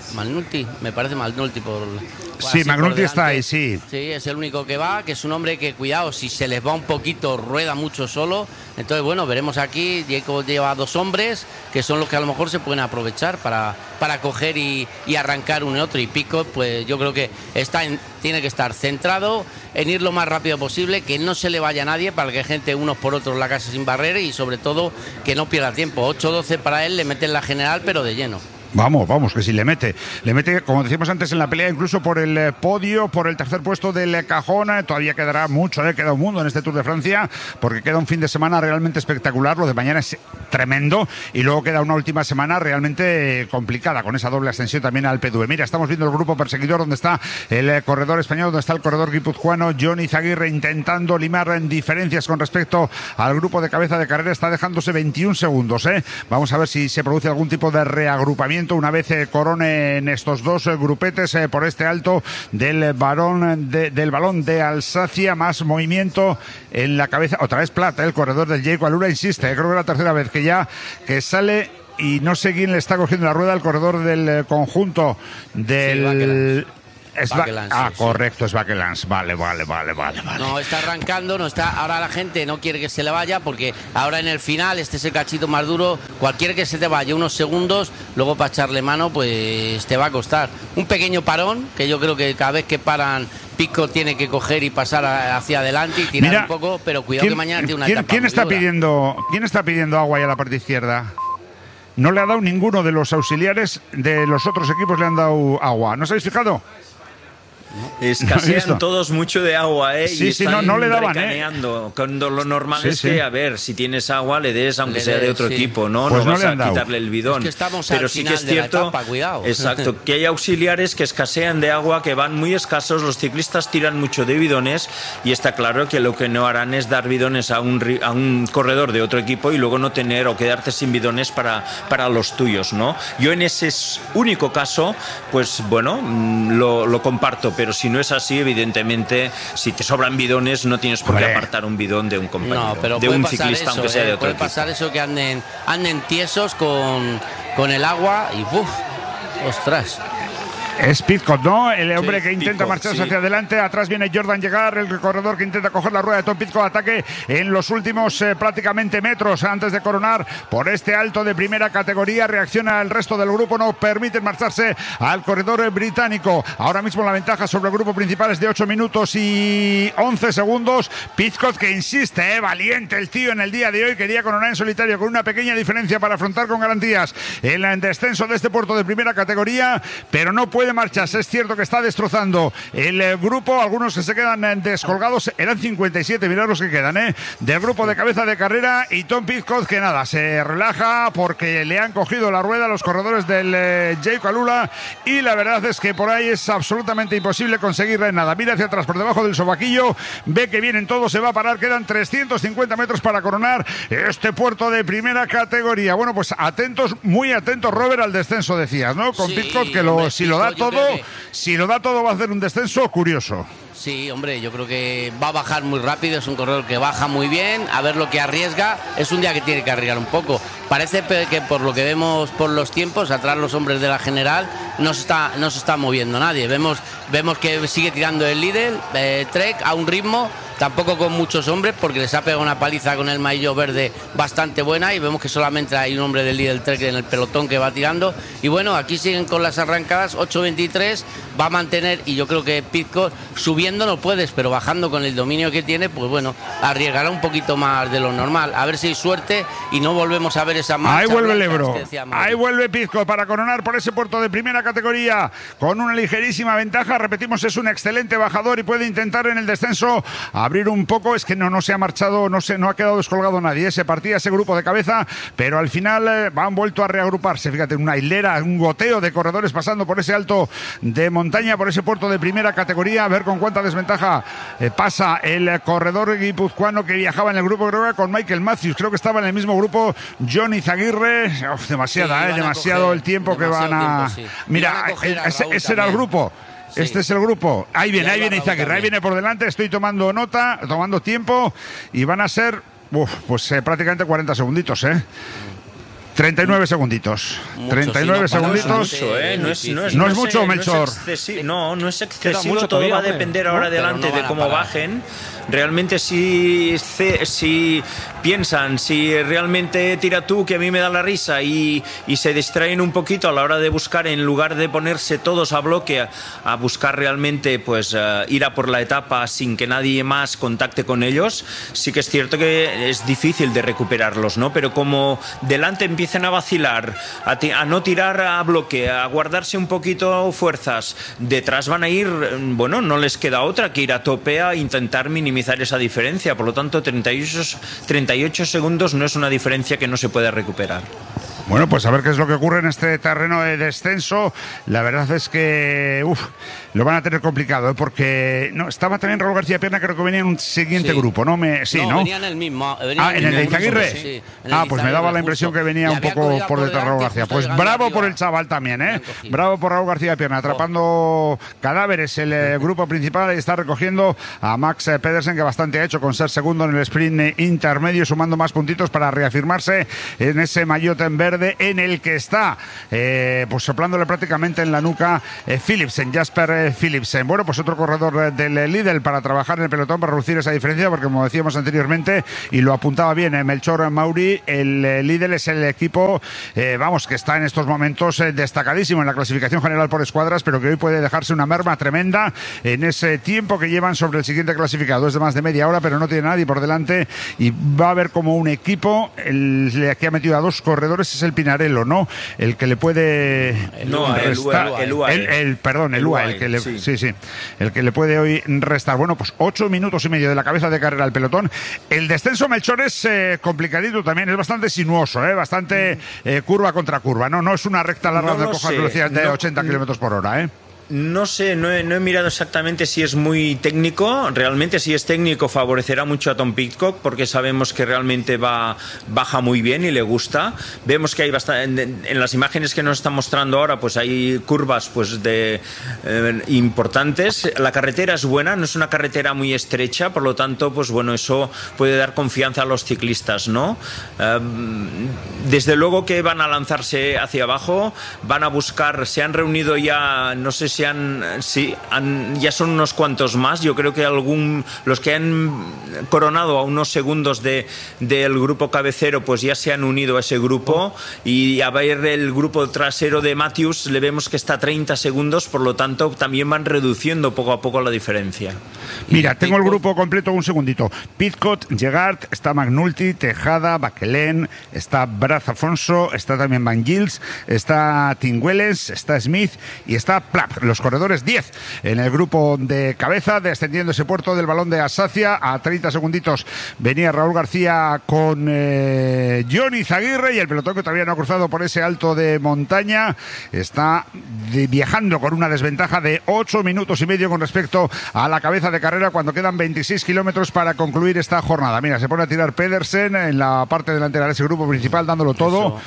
Malnulti, me parece Malnulti por... Sí, McNulty está ahí, sí. Sí, es el único que va, que es un hombre que, cuidado, si se les va un poquito, rueda mucho solo. Entonces, bueno, veremos aquí, Jacob lleva 2 hombres, que son los que a lo mejor se pueden aprovechar para coger y arrancar uno y otro. Y Pidcock, pues yo creo que tiene que estar centrado en ir lo más rápido posible, que no se le vaya a nadie, para que gente unos por otros la casa sin barrera y sobre todo que no pierda tiempo. 8-12 para él, le meten la general, pero de lleno. Vamos, que si le mete, como decíamos antes en la pelea, incluso por el podio, por el tercer puesto del cajón. Todavía quedará mucho, queda un mundo en este Tour de Francia, porque queda un fin de semana realmente espectacular. Lo de mañana es tremendo y luego queda una última semana realmente complicada, con esa doble ascensión también al P2. Mira, estamos viendo el grupo perseguidor, donde está el corredor español, donde está el corredor guipuzcoano Jon Izaguirre, intentando limar en diferencias con respecto al grupo de cabeza de carrera. Está dejándose 21 segundos. Vamos a ver si se produce algún tipo de reagrupamiento una vez coronen estos 2 grupetes por este alto del balón de Alsacia. Más movimiento en la cabeza, otra vez Plata, el corredor del Jacob Alula, insiste, creo que es la tercera vez que sale y no sé quién le está cogiendo la rueda al corredor del conjunto del... correcto, es Bakelans. Vale. No está arrancando, no está. Ahora la gente no quiere que se le vaya, porque ahora en el final, este es el cachito más duro. Cualquiera que se te vaya unos segundos, luego para echarle mano, pues te va a costar. Un pequeño parón, que yo creo que cada vez que paran, Pidcock tiene que coger y pasar hacia adelante y tirar un poco, pero cuidado que mañana tiene una etapa. ¿Quién está pidiendo agua ahí a la parte izquierda? No le ha dado ninguno de los auxiliares de los otros equipos, le han dado agua. ¿No os habéis fijado? Escasean todos mucho de agua, Sí, y no le daban, Cuando lo normal es que, a ver, si tienes agua, le des, aunque sea de otro equipo, ¿no? Pues no vas a quitarle el bidón. Es que pero sí que es cierto, etapa, cuidado. Exacto, que hay auxiliares que escasean de agua, que van muy escasos. Los ciclistas tiran mucho de bidones y está claro que lo que no harán es dar bidones a un corredor de otro equipo y luego no tener o quedarte sin bidones para los tuyos, ¿no? Yo en ese único caso, pues bueno, lo comparto, pero si no es así, evidentemente, si te sobran bidones, no tienes por qué apartar un bidón de un compañero, de un ciclista, eso, aunque sea de otro puede equipo. Pasar eso, que anden tiesos con el agua y ¡buf! ¡Ostras! Es Pidcock, ¿no? El hombre que intenta marcharse hacia adelante. Atrás viene Jordan Llegar, el corredor que intenta coger la rueda de Tom Pidcock. Ataque en los últimos prácticamente metros antes de coronar por este alto de primera categoría. Reacciona el resto del grupo, no permiten marcharse al corredor británico. Ahora mismo la ventaja sobre el grupo principal es de 8 minutos y 11 segundos. Pidcock, que insiste, valiente el tío en el día de hoy. Quería coronar en solitario con una pequeña diferencia para afrontar con garantías el descenso de este puerto de primera categoría, pero no puede marcharse. Es cierto que está destrozando el grupo, algunos que se quedan descolgados. Eran 57, mirad los que quedan, del grupo de cabeza de carrera. Y Tom Pidcock, que nada, se relaja porque le han cogido la rueda a los corredores del Jacob Alula, y la verdad es que por ahí es absolutamente imposible conseguirle nada. Mira hacia atrás, por debajo del sobaquillo, ve que vienen todos, se va a parar, quedan 350 metros para coronar este puerto de primera categoría. Bueno, pues atentos, muy atentos, Robert, al descenso, decías, ¿no? Con Pidcock, que si lo da todo va a hacer un descenso curioso. Sí, hombre, yo creo que va a bajar muy rápido, es un corredor que baja muy bien, a ver lo que arriesga. Es un día que tiene que arriesgar un poco. Parece que por lo que vemos por los tiempos, atrás los hombres de la general, no se está moviendo nadie. Vemos que sigue tirando el líder, Trek, a un ritmo, tampoco con muchos hombres, porque les ha pegado una paliza con el maillot verde bastante buena, y vemos que solamente hay un hombre del líder Trek en el pelotón que va tirando. Y bueno, aquí siguen con las arrancadas, 8.23, va a mantener, y yo creo que Pidcock subiendo no puedes, pero bajando con el dominio que tiene, pues bueno, arriesgará un poquito más de lo normal. A ver si hay suerte y no volvemos a ver esa marcha. Ahí vuelve el Ebro, ahí vuelve Pidcock para coronar por ese puerto de primera categoría con una ligerísima ventaja. Repetimos, es un excelente bajador y puede intentar en el descenso abrir un poco. Es que no se ha marchado, no ha quedado descolgado nadie. Se partía ese grupo de cabeza, pero al final han vuelto a reagruparse. Fíjate, una hilera, un goteo de corredores pasando por ese alto de montaña, por ese puerto de primera categoría. A ver con cuánta desventaja pasa el corredor guipuzcoano que viajaba en el grupo, creo que con Michael Matthews. Creo que estaba en el mismo grupo Jon Izaguirre. Demasiado el tiempo que van a... Mira, ese era el grupo. Sí. Este es el grupo. Ahí viene Izaguirre, ahí viene por delante. Estoy tomando nota, tomando tiempo, y van a ser pues prácticamente 40 segunditos, 39 segunditos. Mucho, 39 sí, no, segunditos. No es mucho, Melchor. No es excesivo. Mucho Todo todavía, va a depender ahora adelante de cómo bajen. Realmente si piensan, si realmente tira tú que a mí me da la risa y se distraen un poquito a la hora de buscar, en lugar de ponerse todos a bloque a buscar realmente pues ir a por la etapa sin que nadie más contacte con ellos, sí que es cierto que es difícil de recuperarlos, ¿no? Pero como delante empiezan a vacilar, a no tirar a bloque, a guardarse un poquito fuerzas, detrás van a ir, bueno, no les queda otra que ir a tope a intentar minimizar esa diferencia. Por lo tanto, 38 segundos no es una diferencia que no se puede recuperar. Bueno, pues a ver qué es lo que ocurre en este terreno de descenso. La verdad es que lo van a tener complicado, porque no estaba también Raúl García Pierna, creo que venía en un siguiente grupo, ¿no? Venía en el mismo. ¿En el de Izaguirre? Sí, pues me daba la impresión que venía un poco por detrás de Raúl García. Pues bravo por el chaval también, ¿eh? Bravo por Raúl García Pierna, atrapando cadáveres el grupo principal, y está recogiendo a Max Pedersen, que bastante ha hecho con ser segundo en el sprint intermedio, sumando más puntitos para reafirmarse en ese maillot en verde en el que está pues soplándole prácticamente en la nuca Philipsen, Jasper Philipsen. Bueno, pues otro corredor del Lidl para trabajar en el pelotón, para reducir esa diferencia, porque como decíamos anteriormente, y lo apuntaba bien Melchor Mauri, el Lidl es el equipo que está en estos momentos destacadísimo en la clasificación general por escuadras, pero que hoy puede dejarse una merma tremenda en ese tiempo que llevan sobre el siguiente clasificado. Es de más de media hora, pero no tiene nadie por delante, y va a haber como un equipo el que ha metido a dos corredores es el Pinarello, ¿no? El que le puede el que le puede hoy restar. Bueno, pues 8 minutos y medio de la cabeza de carrera al pelotón. El descenso, Melchor, es complicadito también, es bastante sinuoso, bastante curva contra curva, no es una recta larga donde cojas velocidades de 80 kilómetros por hora, No sé, no he mirado exactamente si es muy técnico. Realmente, si es técnico, favorecerá mucho a Tom Pidcock, porque sabemos que realmente baja muy bien y le gusta. Vemos que hay bastante, en las imágenes que nos están mostrando ahora, pues hay curvas pues importantes. La carretera es buena, no es una carretera muy estrecha, por lo tanto, pues bueno, eso puede dar confianza a los ciclistas, ¿no? Desde luego que van a lanzarse hacia abajo, van a buscar, se han reunido ya, no sé si ya son unos cuantos más. Yo creo que los que han coronado a unos segundos del grupo cabecero, pues ya se han unido a ese grupo, y a ver el grupo trasero de Matthews, le vemos que está a 30 segundos, por lo tanto también van reduciendo poco a poco la diferencia. Mira, tengo el grupo completo, un segundito. Pidcock, Gegard, está McNulty, Tejada, Baquelén, está Braz Afonso, está también Van Gils, está Tingwelles, está Smith y está Plapp. Los corredores 10 en el grupo de cabeza, descendiendo ese puerto del Balón de Alsacia. A 30 segunditos venía Raúl García con Johnny Izaguirre, y el pelotón, que todavía no ha cruzado por ese alto de montaña, está viajando con una desventaja de 8 minutos y medio con respecto a la cabeza de carrera, cuando quedan 26 kilómetros para concluir esta jornada. Mira, se pone a tirar Pedersen en la parte delantera de ese grupo principal, dándolo todo.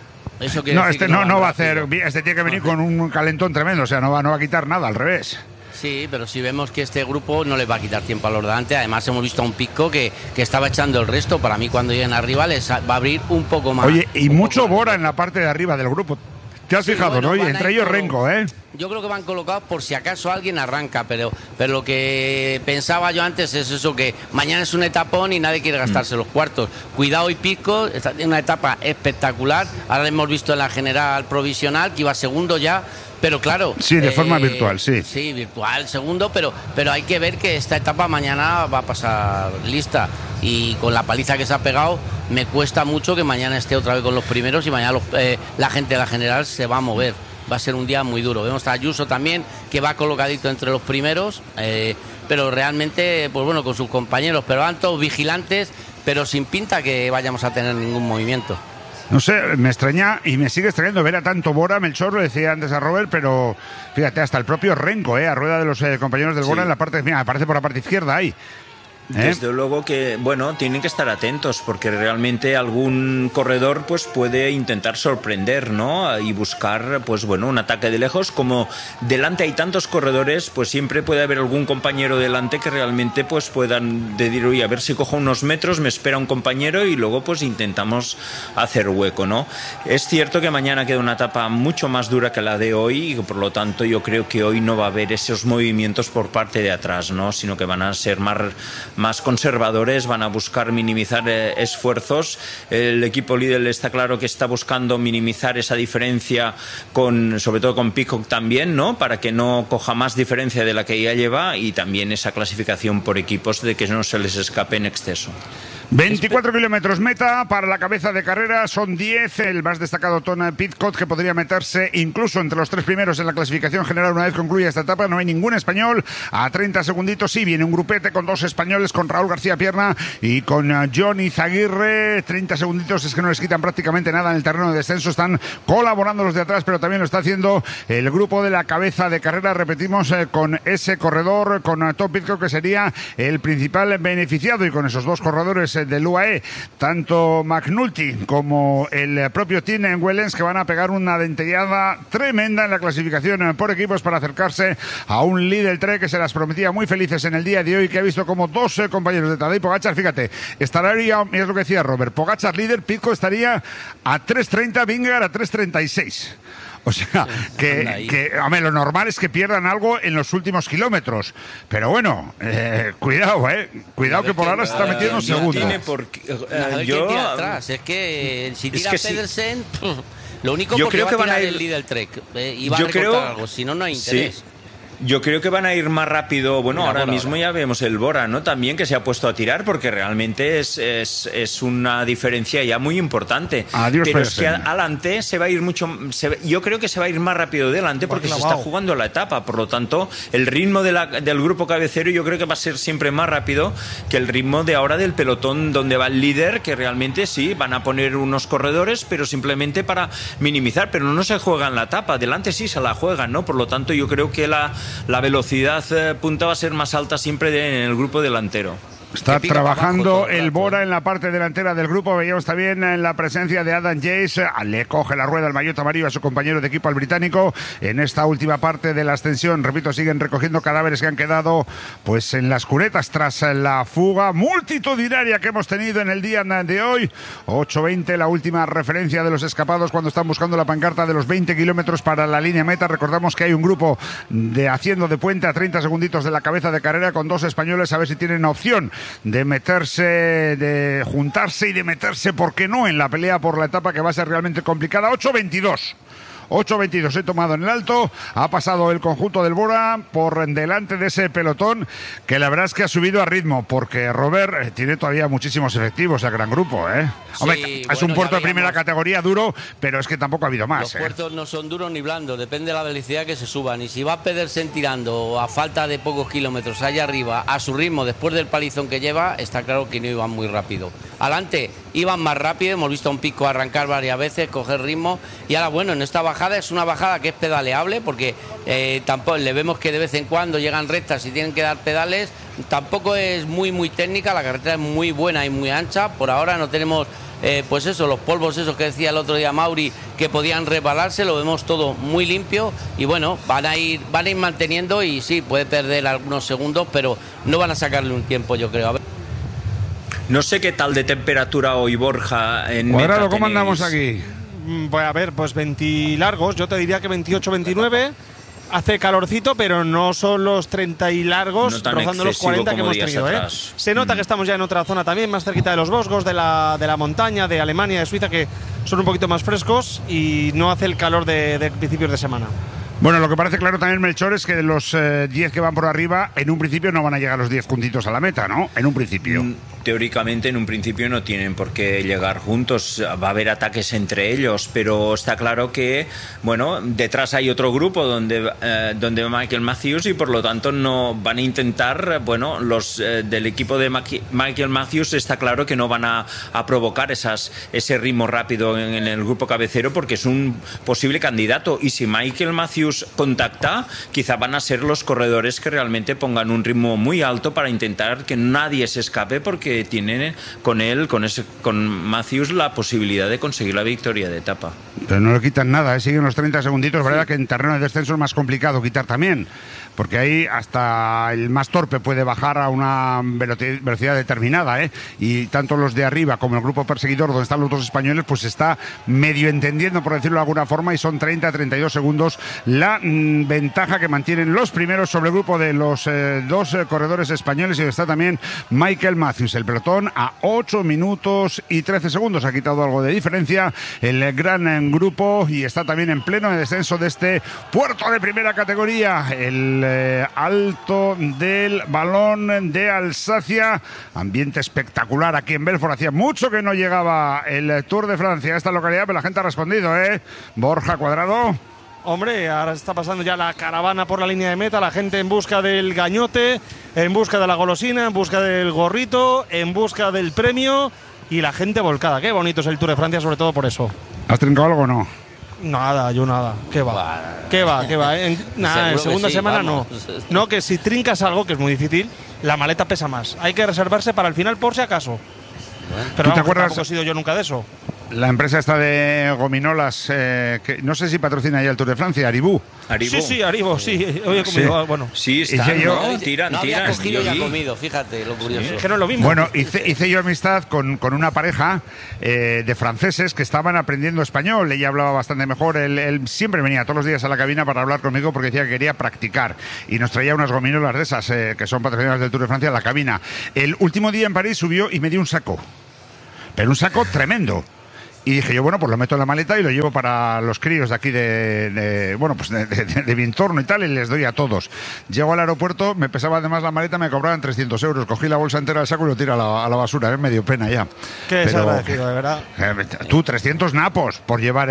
No va a hacer. Este tiene que venir con un calentón tremendo, o sea, no va a quitar nada, al revés. Sí, pero si vemos que este grupo no les va a quitar tiempo a los de delante. Además, hemos visto a un Pidcock que estaba echando el resto. Para mí, cuando lleguen arriba, les va a abrir un poco más. Oye, y mucho Bora en la parte de arriba del grupo. ¿Te has fijado, no? Y entre ellos Renko, Yo creo que van colocados por si acaso alguien arranca, pero lo que pensaba yo antes es eso, que mañana es un etapón y nadie quiere gastarse los cuartos. Cuidado, y Pidcock está en una etapa espectacular. Ahora hemos visto en la general provisional que iba segundo ya, pero claro... Sí, de forma virtual, sí. Sí, virtual, segundo, pero hay que ver que esta etapa mañana va a pasar lista. Y con la paliza que se ha pegado, me cuesta mucho que mañana esté otra vez con los primeros, y mañana la gente de la general se va a mover. Va a ser un día muy duro. Vemos a Ayuso también, que va colocadito entre los primeros, pero realmente, pues bueno, con sus compañeros, pero van todos vigilantes, pero sin pinta que vayamos a tener ningún movimiento. No sé, me extraña y me sigue extrañando ver a tanto Bora. Melchor, lo decía antes a Robert, pero fíjate, hasta el propio Renko, a rueda de los compañeros del Bora, en la parte, mira, aparece por la parte izquierda ahí. Desde luego que, bueno, tienen que estar atentos porque realmente algún corredor pues puede intentar sorprender, ¿no? Y buscar, pues bueno, un ataque de lejos. Como delante hay tantos corredores, pues siempre puede haber algún compañero delante que realmente pues puedan decir, oye, a ver si cojo unos metros, me espera un compañero y luego pues intentamos hacer hueco, ¿no? Es cierto que mañana queda una etapa mucho más dura que la de hoy y por lo tanto yo creo que hoy no va a haber esos movimientos por parte de atrás, ¿no? Sino que van a ser más conservadores, van a buscar minimizar esfuerzos. El equipo Lidl está claro que está buscando minimizar esa diferencia sobre todo con Pidcock también, ¿no? Para que no coja más diferencia de la que ya lleva y también esa clasificación por equipos de que no se les escape en exceso. 24 kilómetros meta para la cabeza de carrera, son 10, el más destacado Tom Pidcock, que podría meterse incluso entre los 3 primeros en la clasificación general una vez concluya esta etapa. No hay ningún español, a 30 segunditos sí viene un grupete con 2 españoles, con Raúl García Pierna y con Johnny Zaguirre. 30 segunditos es que no les quitan prácticamente nada en el terreno de descenso, están colaborando los de atrás, pero también lo está haciendo el grupo de la cabeza de carrera, repetimos, con ese corredor, con Tom Pidcock, que sería el principal beneficiado, y con esos 2 corredores del UAE, tanto McNulty como el propio Tim Wellens, que van a pegar una dentellada tremenda en la clasificación por equipos para acercarse a un Lidl Trek que se las prometía muy felices en el día de hoy, que ha visto como 2 compañeros de Tadej Pogačar, fíjate, estaría, es lo que decía Robert, Pogačar líder, Pidcock estaría a 3.30, Vingegaard a 3.36. O sea, que hombre, lo normal es que pierdan algo en los últimos kilómetros. Pero bueno, cuidado, cuidado que por ahora se está metiendo segundo. Es que si tira Pedersen, lo único porque va a tirar el Lidl Trek y va a recortar algo, si no, no hay interés. Sí. Yo creo que van a ir más rápido. Bueno, ahora mismo ya vemos el Bora, ¿no? También que se ha puesto a tirar porque realmente es una diferencia ya muy importante. Adiós, pero es que adelante se va a ir mucho. Yo creo que se va a ir más rápido delante porque se está jugando la etapa. Por lo tanto, el ritmo del grupo cabecero yo creo que va a ser siempre más rápido que el ritmo de ahora del pelotón donde va el líder, que realmente sí, van a poner unos corredores, pero simplemente para minimizar. Pero no se juegan la etapa. Delante sí se la juegan, ¿no? Por lo tanto, yo creo que la velocidad punta va a ser más alta siempre en el grupo delantero. Está trabajando el Bora en la parte delantera del grupo. Veíamos también en la presencia de Adam Yates. Le coge la rueda el maillot amarillo a su compañero de equipo, al británico, en esta última parte de la ascensión. Repito, siguen recogiendo cadáveres que han quedado pues en las cunetas tras la fuga multitudinaria que hemos tenido en el día de hoy. 8:20, la última referencia de los escapados cuando están buscando la pancarta de los 20 kilómetros para la línea meta. Recordamos que hay un grupo haciendo de puente a 30 segunditos de la cabeza de carrera con 2 españoles, a ver si tienen opción de meterse, de juntarse y de meterse, ¿por qué no?, en la pelea por la etapa que va a ser realmente complicada. 8.22 he tomado en el alto, ha pasado el conjunto del Bora por delante de ese pelotón, que la verdad es que ha subido a ritmo, porque Robert tiene todavía muchísimos efectivos, el gran grupo, Hombre, sí, es un puerto de primera categoría duro, pero es que tampoco ha habido más. Los puertos no son duros ni blandos, depende de la velocidad que se suban, y si va Pedersen tirando a falta de pocos kilómetros allá arriba, a su ritmo, después del palizón que lleva, está claro que no iban muy rápido. Adelante iban más rápido, hemos visto a un Pico arrancar varias veces, coger ritmo, y ahora bueno, en esta bajada es una bajada que es pedaleable, porque tampoco le vemos que de vez en cuando llegan rectas y tienen que dar pedales, tampoco es muy técnica, la carretera es muy buena y muy ancha, por ahora no tenemos pues eso, los polvos esos que decía el otro día Mauri, que podían resbalarse, lo vemos todo muy limpio, y bueno, van a ir manteniendo, y sí, puede perder algunos segundos, pero no van a sacarle un tiempo, yo creo. A ver. No sé qué tal de temperatura hoy, Borja, en Cuadrado, ¿cómo andamos aquí? Pues a ver, pues 20 largos, yo te diría que 28, 29. Hace calorcito, pero no son los 30 y largos, no rozando los 40 que hemos tenido. Se nota que estamos ya en otra zona también, más cerquita de los Vosgos, de la montaña, de Alemania, de Suiza, que son un poquito más frescos y no hace el calor de principios de semana. Bueno, lo que parece claro también, Melchor, es que los 10 que van por arriba, en un principio no van a llegar los 10 juntitos a la meta, ¿no? En un principio. teóricamente en un principio no tienen por qué llegar juntos, va a haber ataques entre ellos, pero está claro que, bueno, detrás hay otro grupo donde va Michael Matthews y por lo tanto no van a intentar, bueno, los del equipo de Michael Matthews está claro que no van a provocar ese ritmo rápido en el grupo cabecero porque es un posible candidato, y si Michael Matthews contacta, quizá van a ser los corredores que realmente pongan un ritmo muy alto para intentar que nadie se escape, porque tienen con Matthews la posibilidad de conseguir la victoria de etapa. Pero no le quitan nada, siguen los 30 segunditos, sí. ¿Verdad? Que en terreno de descenso es más complicado quitar también, porque ahí hasta el más torpe puede bajar a una velocidad determinada, y tanto los de arriba como el grupo perseguidor, donde están los dos españoles, pues está medio entendiendo, por decirlo de alguna forma, y son 30-32 segundos la ventaja que mantienen los primeros sobre el grupo de los dos corredores españoles, y donde está también Michael Matthews. El pelotón a 8 minutos y 13 segundos, ha quitado algo de diferencia el gran grupo, y está también en pleno descenso de este puerto de primera categoría, el Alto del Balón de Alsacia. Ambiente espectacular aquí en Belfort, hacía mucho que no llegaba el Tour de Francia a esta localidad, pero la gente ha respondido, Borja Cuadrado. Hombre, ahora está pasando ya la caravana por la línea de meta, la gente en busca del gañote, en busca de la golosina, en busca del gorrito, en busca del premio, y la gente volcada. Qué bonito es el Tour de Francia, sobre todo por eso. ¿Has trincado algo o no? Nada, yo nada. ¿Qué va? Nada, en segunda semana no. No, que si trincas algo, que es muy difícil, la maleta pesa más. Hay que reservarse para el final por si acaso. Pero ¿tú te acuerdas? Tampoco he sido yo nunca de eso. La empresa esta de gominolas, que no sé si patrocina ya el Tour de Francia, Haribo. Sí, Haribo, sí. Hoy he comido, sí. Bueno. Sí, está, ¿no? Tiran. No había cogido y ha comido, fíjate, lo curioso. Sí. Que no es lo mismo. Bueno, hice yo amistad con una pareja de franceses que estaban aprendiendo español. Ella hablaba bastante mejor. Él siempre venía todos los días a la cabina para hablar conmigo porque decía que quería practicar. Y nos traía unas gominolas de esas, que son patrocinadas del Tour de Francia, a la cabina. El último día en París subió y me dio un saco. Pero un saco tremendo. Y dije yo, bueno, pues lo meto en la maleta y lo llevo para los críos de aquí de mi entorno y tal, y les doy a todos. Llego al aeropuerto, me pesaba además la maleta, me cobraban 300 euros. Cogí la bolsa entera del saco y lo tiré a la basura, me dio pena ya. Qué desagradecido, de verdad. Tú, 300 napos por llevar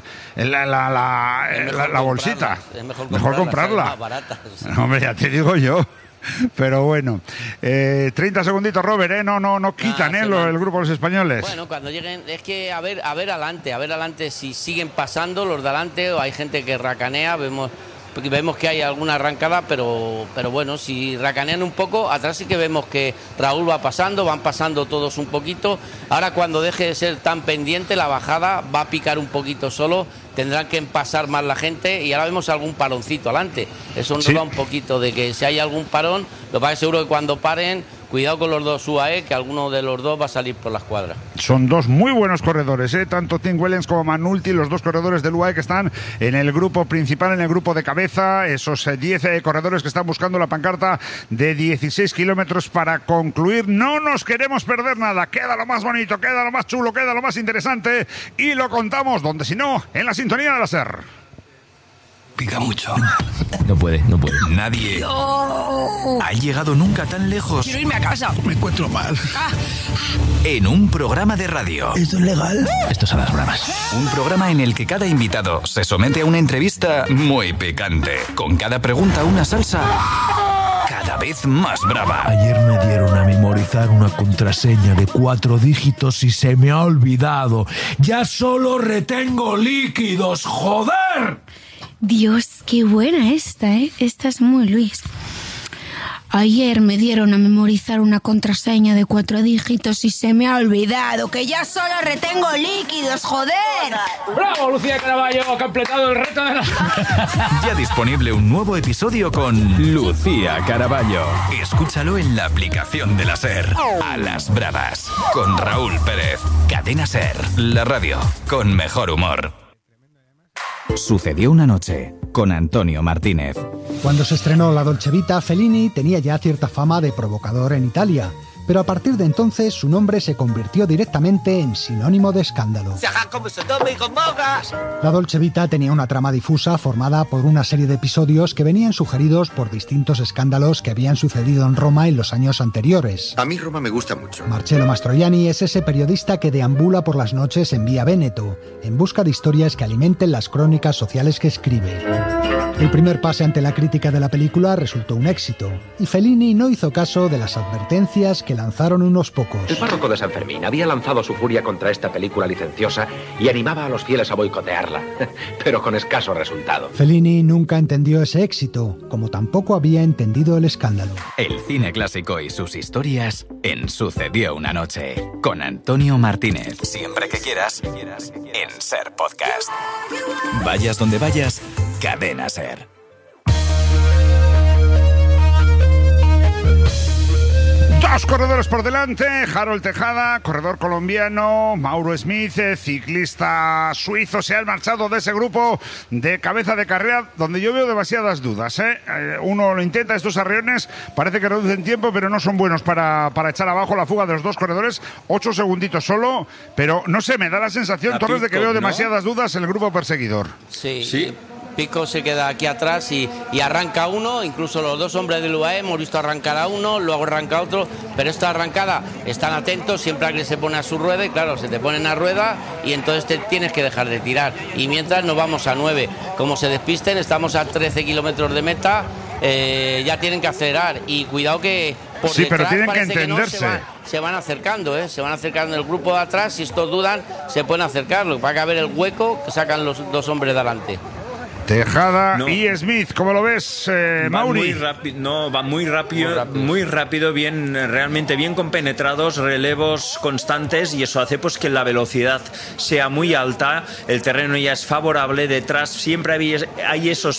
la bolsita. Mejor comprarla. Hombre, ya te digo yo. Pero bueno, 30 segunditos, Robert, no quitan el grupo de los españoles. Bueno, cuando lleguen, es que a ver adelante si siguen pasando los de adelante, o hay gente que racanea, vemos que hay alguna arrancada, pero bueno, si racanean un poco, atrás sí que vemos que Raúl va pasando, van pasando todos un poquito. Ahora cuando deje de ser tan pendiente, la bajada va a picar un poquito solo, tendrán que pasar más la gente, y ahora vemos algún paroncito adelante. Eso nos da un poquito de que si hay algún parón, lo que pasa es seguro que cuando paren, cuidado con los dos UAE, que alguno de los dos va a salir por la escuadra. Son dos muy buenos corredores, tanto Tim Wellens como Manulti, los dos corredores del UAE que están en el grupo principal, en el grupo de cabeza, esos 10 corredores que están buscando la pancarta de 16 kilómetros para concluir. No nos queremos perder nada, queda lo más bonito, queda lo más chulo, queda lo más interesante, y lo contamos, donde si no, en la sintonía de la SER. Pica mucho. No puede. Nadie ha llegado nunca tan lejos. Quiero irme a casa. Me encuentro mal. En un programa de radio. ¿Esto es legal? Esto son las bromas. Un programa en el que cada invitado se somete a una entrevista muy picante. Con cada pregunta una salsa cada vez más brava. Ayer me dieron a memorizar una contraseña de 4 dígitos y se me ha olvidado. Ya solo retengo líquidos, ¡joder! Dios, qué buena esta, ¿eh? Esta es muy Luis. Ayer me dieron a memorizar una contraseña de 4 dígitos y se me ha olvidado que ya solo retengo líquidos, joder. ¡Bravo, Lucía Caraballo! Ha completado el reto de la... Ya disponible un nuevo episodio con Lucía Caraballo. Escúchalo en la aplicación de la SER. A las bravas. Con Raúl Pérez. Cadena SER. La radio con mejor humor. Sucedió una noche con Antonio Martínez. Cuando se estrenó La Dolce Vita, Fellini tenía ya cierta fama de provocador en Italia. pero a partir de entonces su nombre se convirtió directamente en sinónimo de escándalo. La Dolce Vita tenía una trama difusa formada por una serie de episodios que venían sugeridos por distintos escándalos que habían sucedido en Roma en los años anteriores. A mí Roma me gusta mucho. Marcello Mastroianni es ese periodista que deambula por las noches en Vía Véneto, en busca de historias que alimenten las crónicas sociales que escribe. El primer pase ante la crítica de la película resultó un éxito, y Fellini no hizo caso de las advertencias que lanzaron unos pocos. El párroco de San Fermín había lanzado su furia contra esta película licenciosa y animaba a los fieles a boicotearla, pero con escaso resultado. Fellini nunca entendió ese éxito, como tampoco había entendido el escándalo. El cine clásico y sus historias en Sucedió una noche, con Antonio Martínez. Siempre que quieras, en Ser Podcast. Vayas donde vayas, Cadena Ser. Dos corredores por delante, Harold Tejada, corredor colombiano, Mauro Smith, ciclista suizo, se han marchado de ese grupo de cabeza de carrera donde yo veo demasiadas dudas. Uno lo intenta, estos arriones parece que reducen tiempo, pero no son buenos para echar abajo la fuga de los dos corredores. 8 segunditos solo, pero no sé, me da la sensación, Torres, de que veo demasiadas dudas en el grupo perseguidor. Sí. Pico se queda aquí atrás y arranca uno, incluso los dos hombres del UAE hemos visto arrancar a uno, luego arranca otro, pero esta arrancada están atentos, siempre alguien se pone a su rueda y claro, se te ponen a rueda y entonces te tienes que dejar de tirar. Y mientras nos vamos a 9, como se despisten, estamos a 13 kilómetros de meta, ya tienen que acelerar y cuidado que por sí, detrás, pero tienen que entenderse. Se van acercando, se van acercando el grupo de atrás, si estos dudan se pueden acercar, lo que va a haber el hueco que sacan los dos hombres de delante. Tejada y Smith, ¿cómo lo ves, Mauri? Va muy rápido, bien, realmente bien compenetrados, relevos constantes y eso hace pues que la velocidad sea muy alta, el terreno ya es favorable, detrás siempre hay esas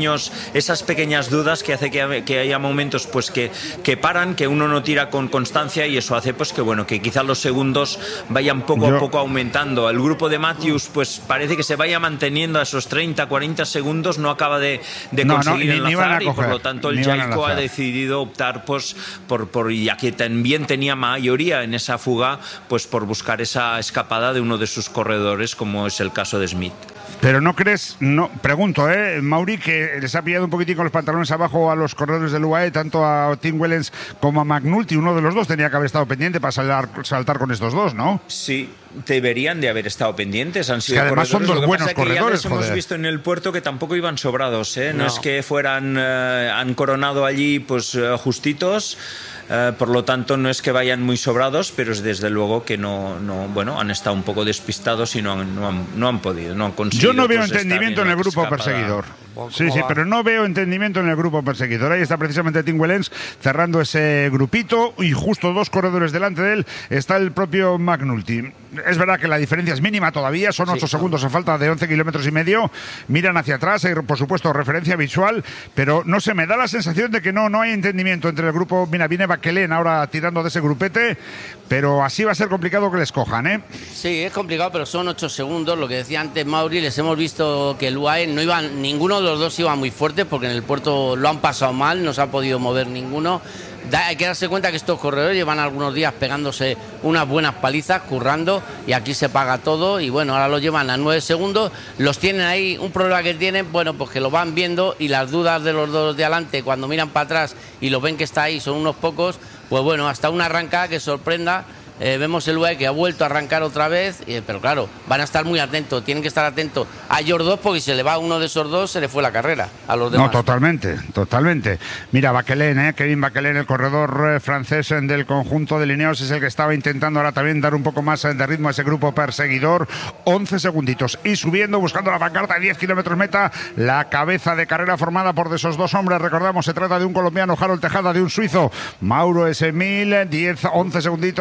pequeñas dudas que hace que haya momentos pues que paran, que uno no tira con constancia y eso hace pues que quizás los segundos vayan poco a poco aumentando. El grupo de Matthews pues parece que se vaya manteniendo a esos 30-40 segundos, no acaba de conseguir enlazar y por lo tanto el Jayco ha decidido optar pues por ya que también tenía mayoría en esa fuga, pues por buscar esa escapada de uno de sus corredores, como es el caso de Smith. Pero no crees, pregunto, Mauri, que les ha pillado un poquitín con los pantalones abajo a los corredores del UAE, tanto a Tim Wellens como a McNulty. Uno de los dos tenía que haber estado pendiente para saltar con estos dos, ¿no? Sí, deberían de haber estado pendientes. Han sido que además son dos buenos corredores. Ya hemos visto en el puerto que tampoco iban sobrados, No es que fueran, han coronado allí pues justitos. Por lo tanto no es que vayan muy sobrados, pero es desde luego que no han estado un poco despistados y no han podido, no han conseguido. Yo no veo entendimiento en el grupo perseguidor. Sí, pero no veo entendimiento en el grupo perseguidor. Ahí está precisamente Tim Wellens cerrando ese grupito y justo dos corredores delante de él está el propio McNulty. Es verdad que la diferencia es mínima todavía, son 8 segundos a falta de 11 kilómetros y medio. Miran hacia atrás, hay por supuesto referencia visual, pero no sé, me da la sensación de que no hay entendimiento entre el grupo. Mira, viene Baquelén ahora tirando de ese grupete, pero así va a ser complicado que les cojan, Sí, es complicado, pero son 8 segundos. Lo que decía antes Mauri, les hemos visto que el UAE no iban, ninguno de los dos iba muy fuerte porque en el puerto lo han pasado mal, no se ha podido mover ninguno. Hay que darse cuenta que estos corredores llevan algunos días pegándose unas buenas palizas, currando, y aquí se paga todo y bueno, ahora lo llevan a 9 segundos, los tienen ahí. Un problema que tienen, pues que lo van viendo y las dudas de los dos de adelante cuando miran para atrás y lo ven que está ahí, son unos pocos, pues bueno, hasta una arrancada que sorprenda. Vemos el UAE que ha vuelto a arrancar otra vez, pero claro, van a estar muy atentos, tienen que estar atentos a ellos dos porque si se le va a uno de esos dos se le fue la carrera a los demás. No, totalmente. Mira, Baquelén, Kevin Baquelén, el corredor francés del conjunto de Ineos, es el que estaba intentando ahora también dar un poco más de ritmo a ese grupo perseguidor. 11 segunditos y subiendo, buscando la pancarta de 10 kilómetros meta, la cabeza de carrera formada por de esos dos hombres. Recordamos, se trata de un colombiano, Harold Tejada, de un suizo, Mauro Smith. 11 segunditos ahí en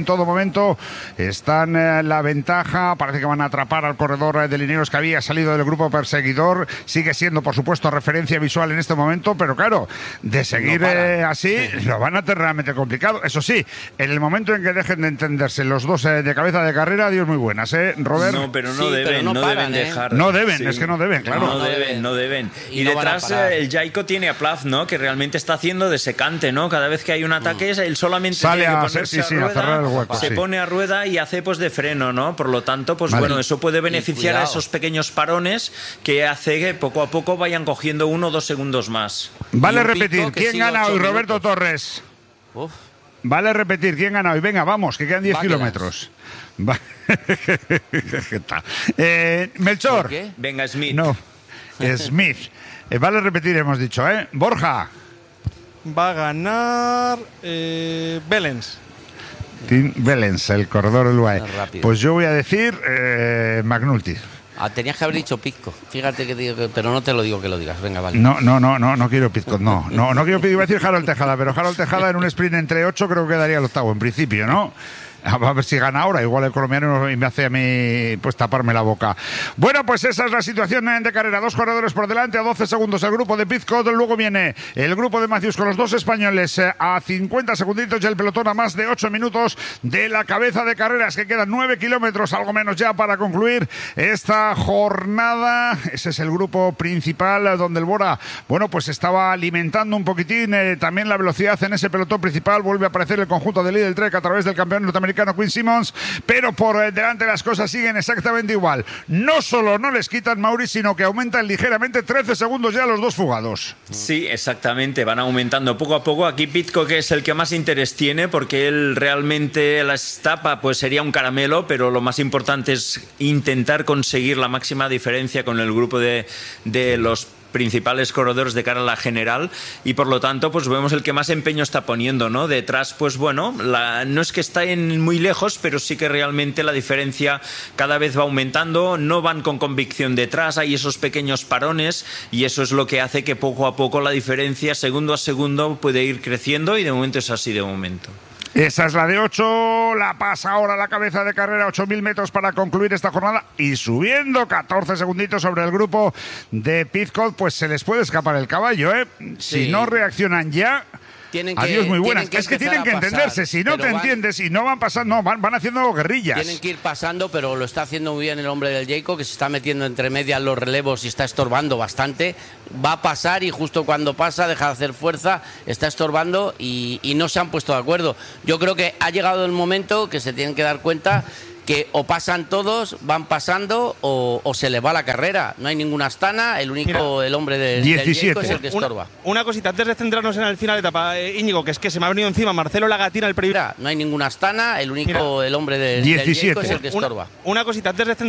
en todo momento están en la ventaja. Parece que van a atrapar al corredor de Lineros que había salido del grupo perseguidor. Sigue siendo, por supuesto, referencia visual en este momento, pero claro, de seguir así, lo van a tener realmente complicado. Eso sí, en el momento en que dejen de entenderse los dos de cabeza de carrera, Dios muy buenas, Robert. No, pero no deben, no deben dejar. No deben, es que no deben, claro. No deben. Y detrás el Jayco tiene a Plaz, ¿no? Que realmente está haciendo de secante, ¿no? Cada vez que hay un ataque, él solamente sale tiene que a ponerse a rueda, cerrar el hueco. se pone a rueda y hace pues de freno, ¿no? Por lo tanto, pues bueno, eso puede beneficiar a esos pequeños parones que hace que poco a poco vayan cogiendo 1 o 2 segundos más. Vale repetir, ¿quién gana hoy? Roberto Torres. Vale repetir, ¿quién gana hoy? Venga, vamos, que quedan 10 kilómetros. Melchor. Venga, Smith. No, Smith. Vale repetir, hemos dicho, Borja. Va a ganar Belens. Tim Belens, el corredor del UAE. Pues yo voy a decir McNulty. Tenías que haber dicho Pizco. Fíjate que digo, pero no te lo digo que lo digas. Venga, vale. No quiero Pizco, no quiero Pizco. Iba a decir Harold Tejada, pero Harold Tejada en un sprint entre 8 creo que daría el octavo, en principio, ¿no? A ver si gana ahora, igual el colombiano y me hace a mí pues taparme la boca. Bueno, pues esa es la situación de carrera. 2 corredores por delante, a 12 segundos el grupo de Pizcot, luego viene el grupo de Matthews con los 2 españoles a 50 segunditos y el pelotón a más de 8 minutos de la cabeza de carreras, que quedan 9 kilómetros, algo menos ya para concluir esta jornada. Ese es el grupo principal donde el Bora, bueno, pues estaba alimentando un poquitín también la velocidad en ese pelotón principal. Vuelve a aparecer el conjunto de Lidl Trek a través del campeón norteamericano Quinn Simmons, pero por delante las cosas siguen exactamente igual. No solo no les quitan, Mauri, sino que aumentan ligeramente, 13 segundos ya los 2 fugados. Sí, exactamente, van aumentando poco a poco. Aquí Pizco, que es el que más interés tiene, porque él realmente la etapa pues sería un caramelo, pero lo más importante es intentar conseguir la máxima diferencia con el grupo de los principales corredores de cara a la general, y por lo tanto pues vemos el que más empeño está poniendo, ¿no? Detrás, pues bueno, no es que estén muy lejos, pero sí que realmente la diferencia cada vez va aumentando. No van con convicción detrás, hay esos pequeños parones, y eso es lo que hace que poco a poco la diferencia segundo a segundo puede ir creciendo, y de momento es así de momento. Esa es la de 8, la pasa ahora la cabeza de carrera, 8.000 metros para concluir esta jornada, y subiendo 14 segunditos sobre el grupo de Pizcot, pues se les puede escapar el caballo, Si no reaccionan ya... Adiós, muy buenas. Es que tienen que entenderse. Si no te entiendes y no van pasando, van haciendo guerrillas. Tienen que ir pasando, pero lo está haciendo muy bien el hombre del Jayco, que se está metiendo entre medias los relevos y está estorbando bastante. Va a pasar y justo cuando pasa deja de hacer fuerza, está estorbando y no se han puesto de acuerdo. Yo creo que ha llegado el momento que se tienen que dar cuenta que o pasan todos, van pasando, o se les va la carrera. No hay ninguna astana, el hombre del Jayco es el que estorba. Una cosita, antes de centrarnos en el final de etapa, Íñigo, que es que se me ha venido encima Marcelo Lagatina el primer... No hay ninguna astana, el hombre del Jayco es el que estorba. Una cosita, antes de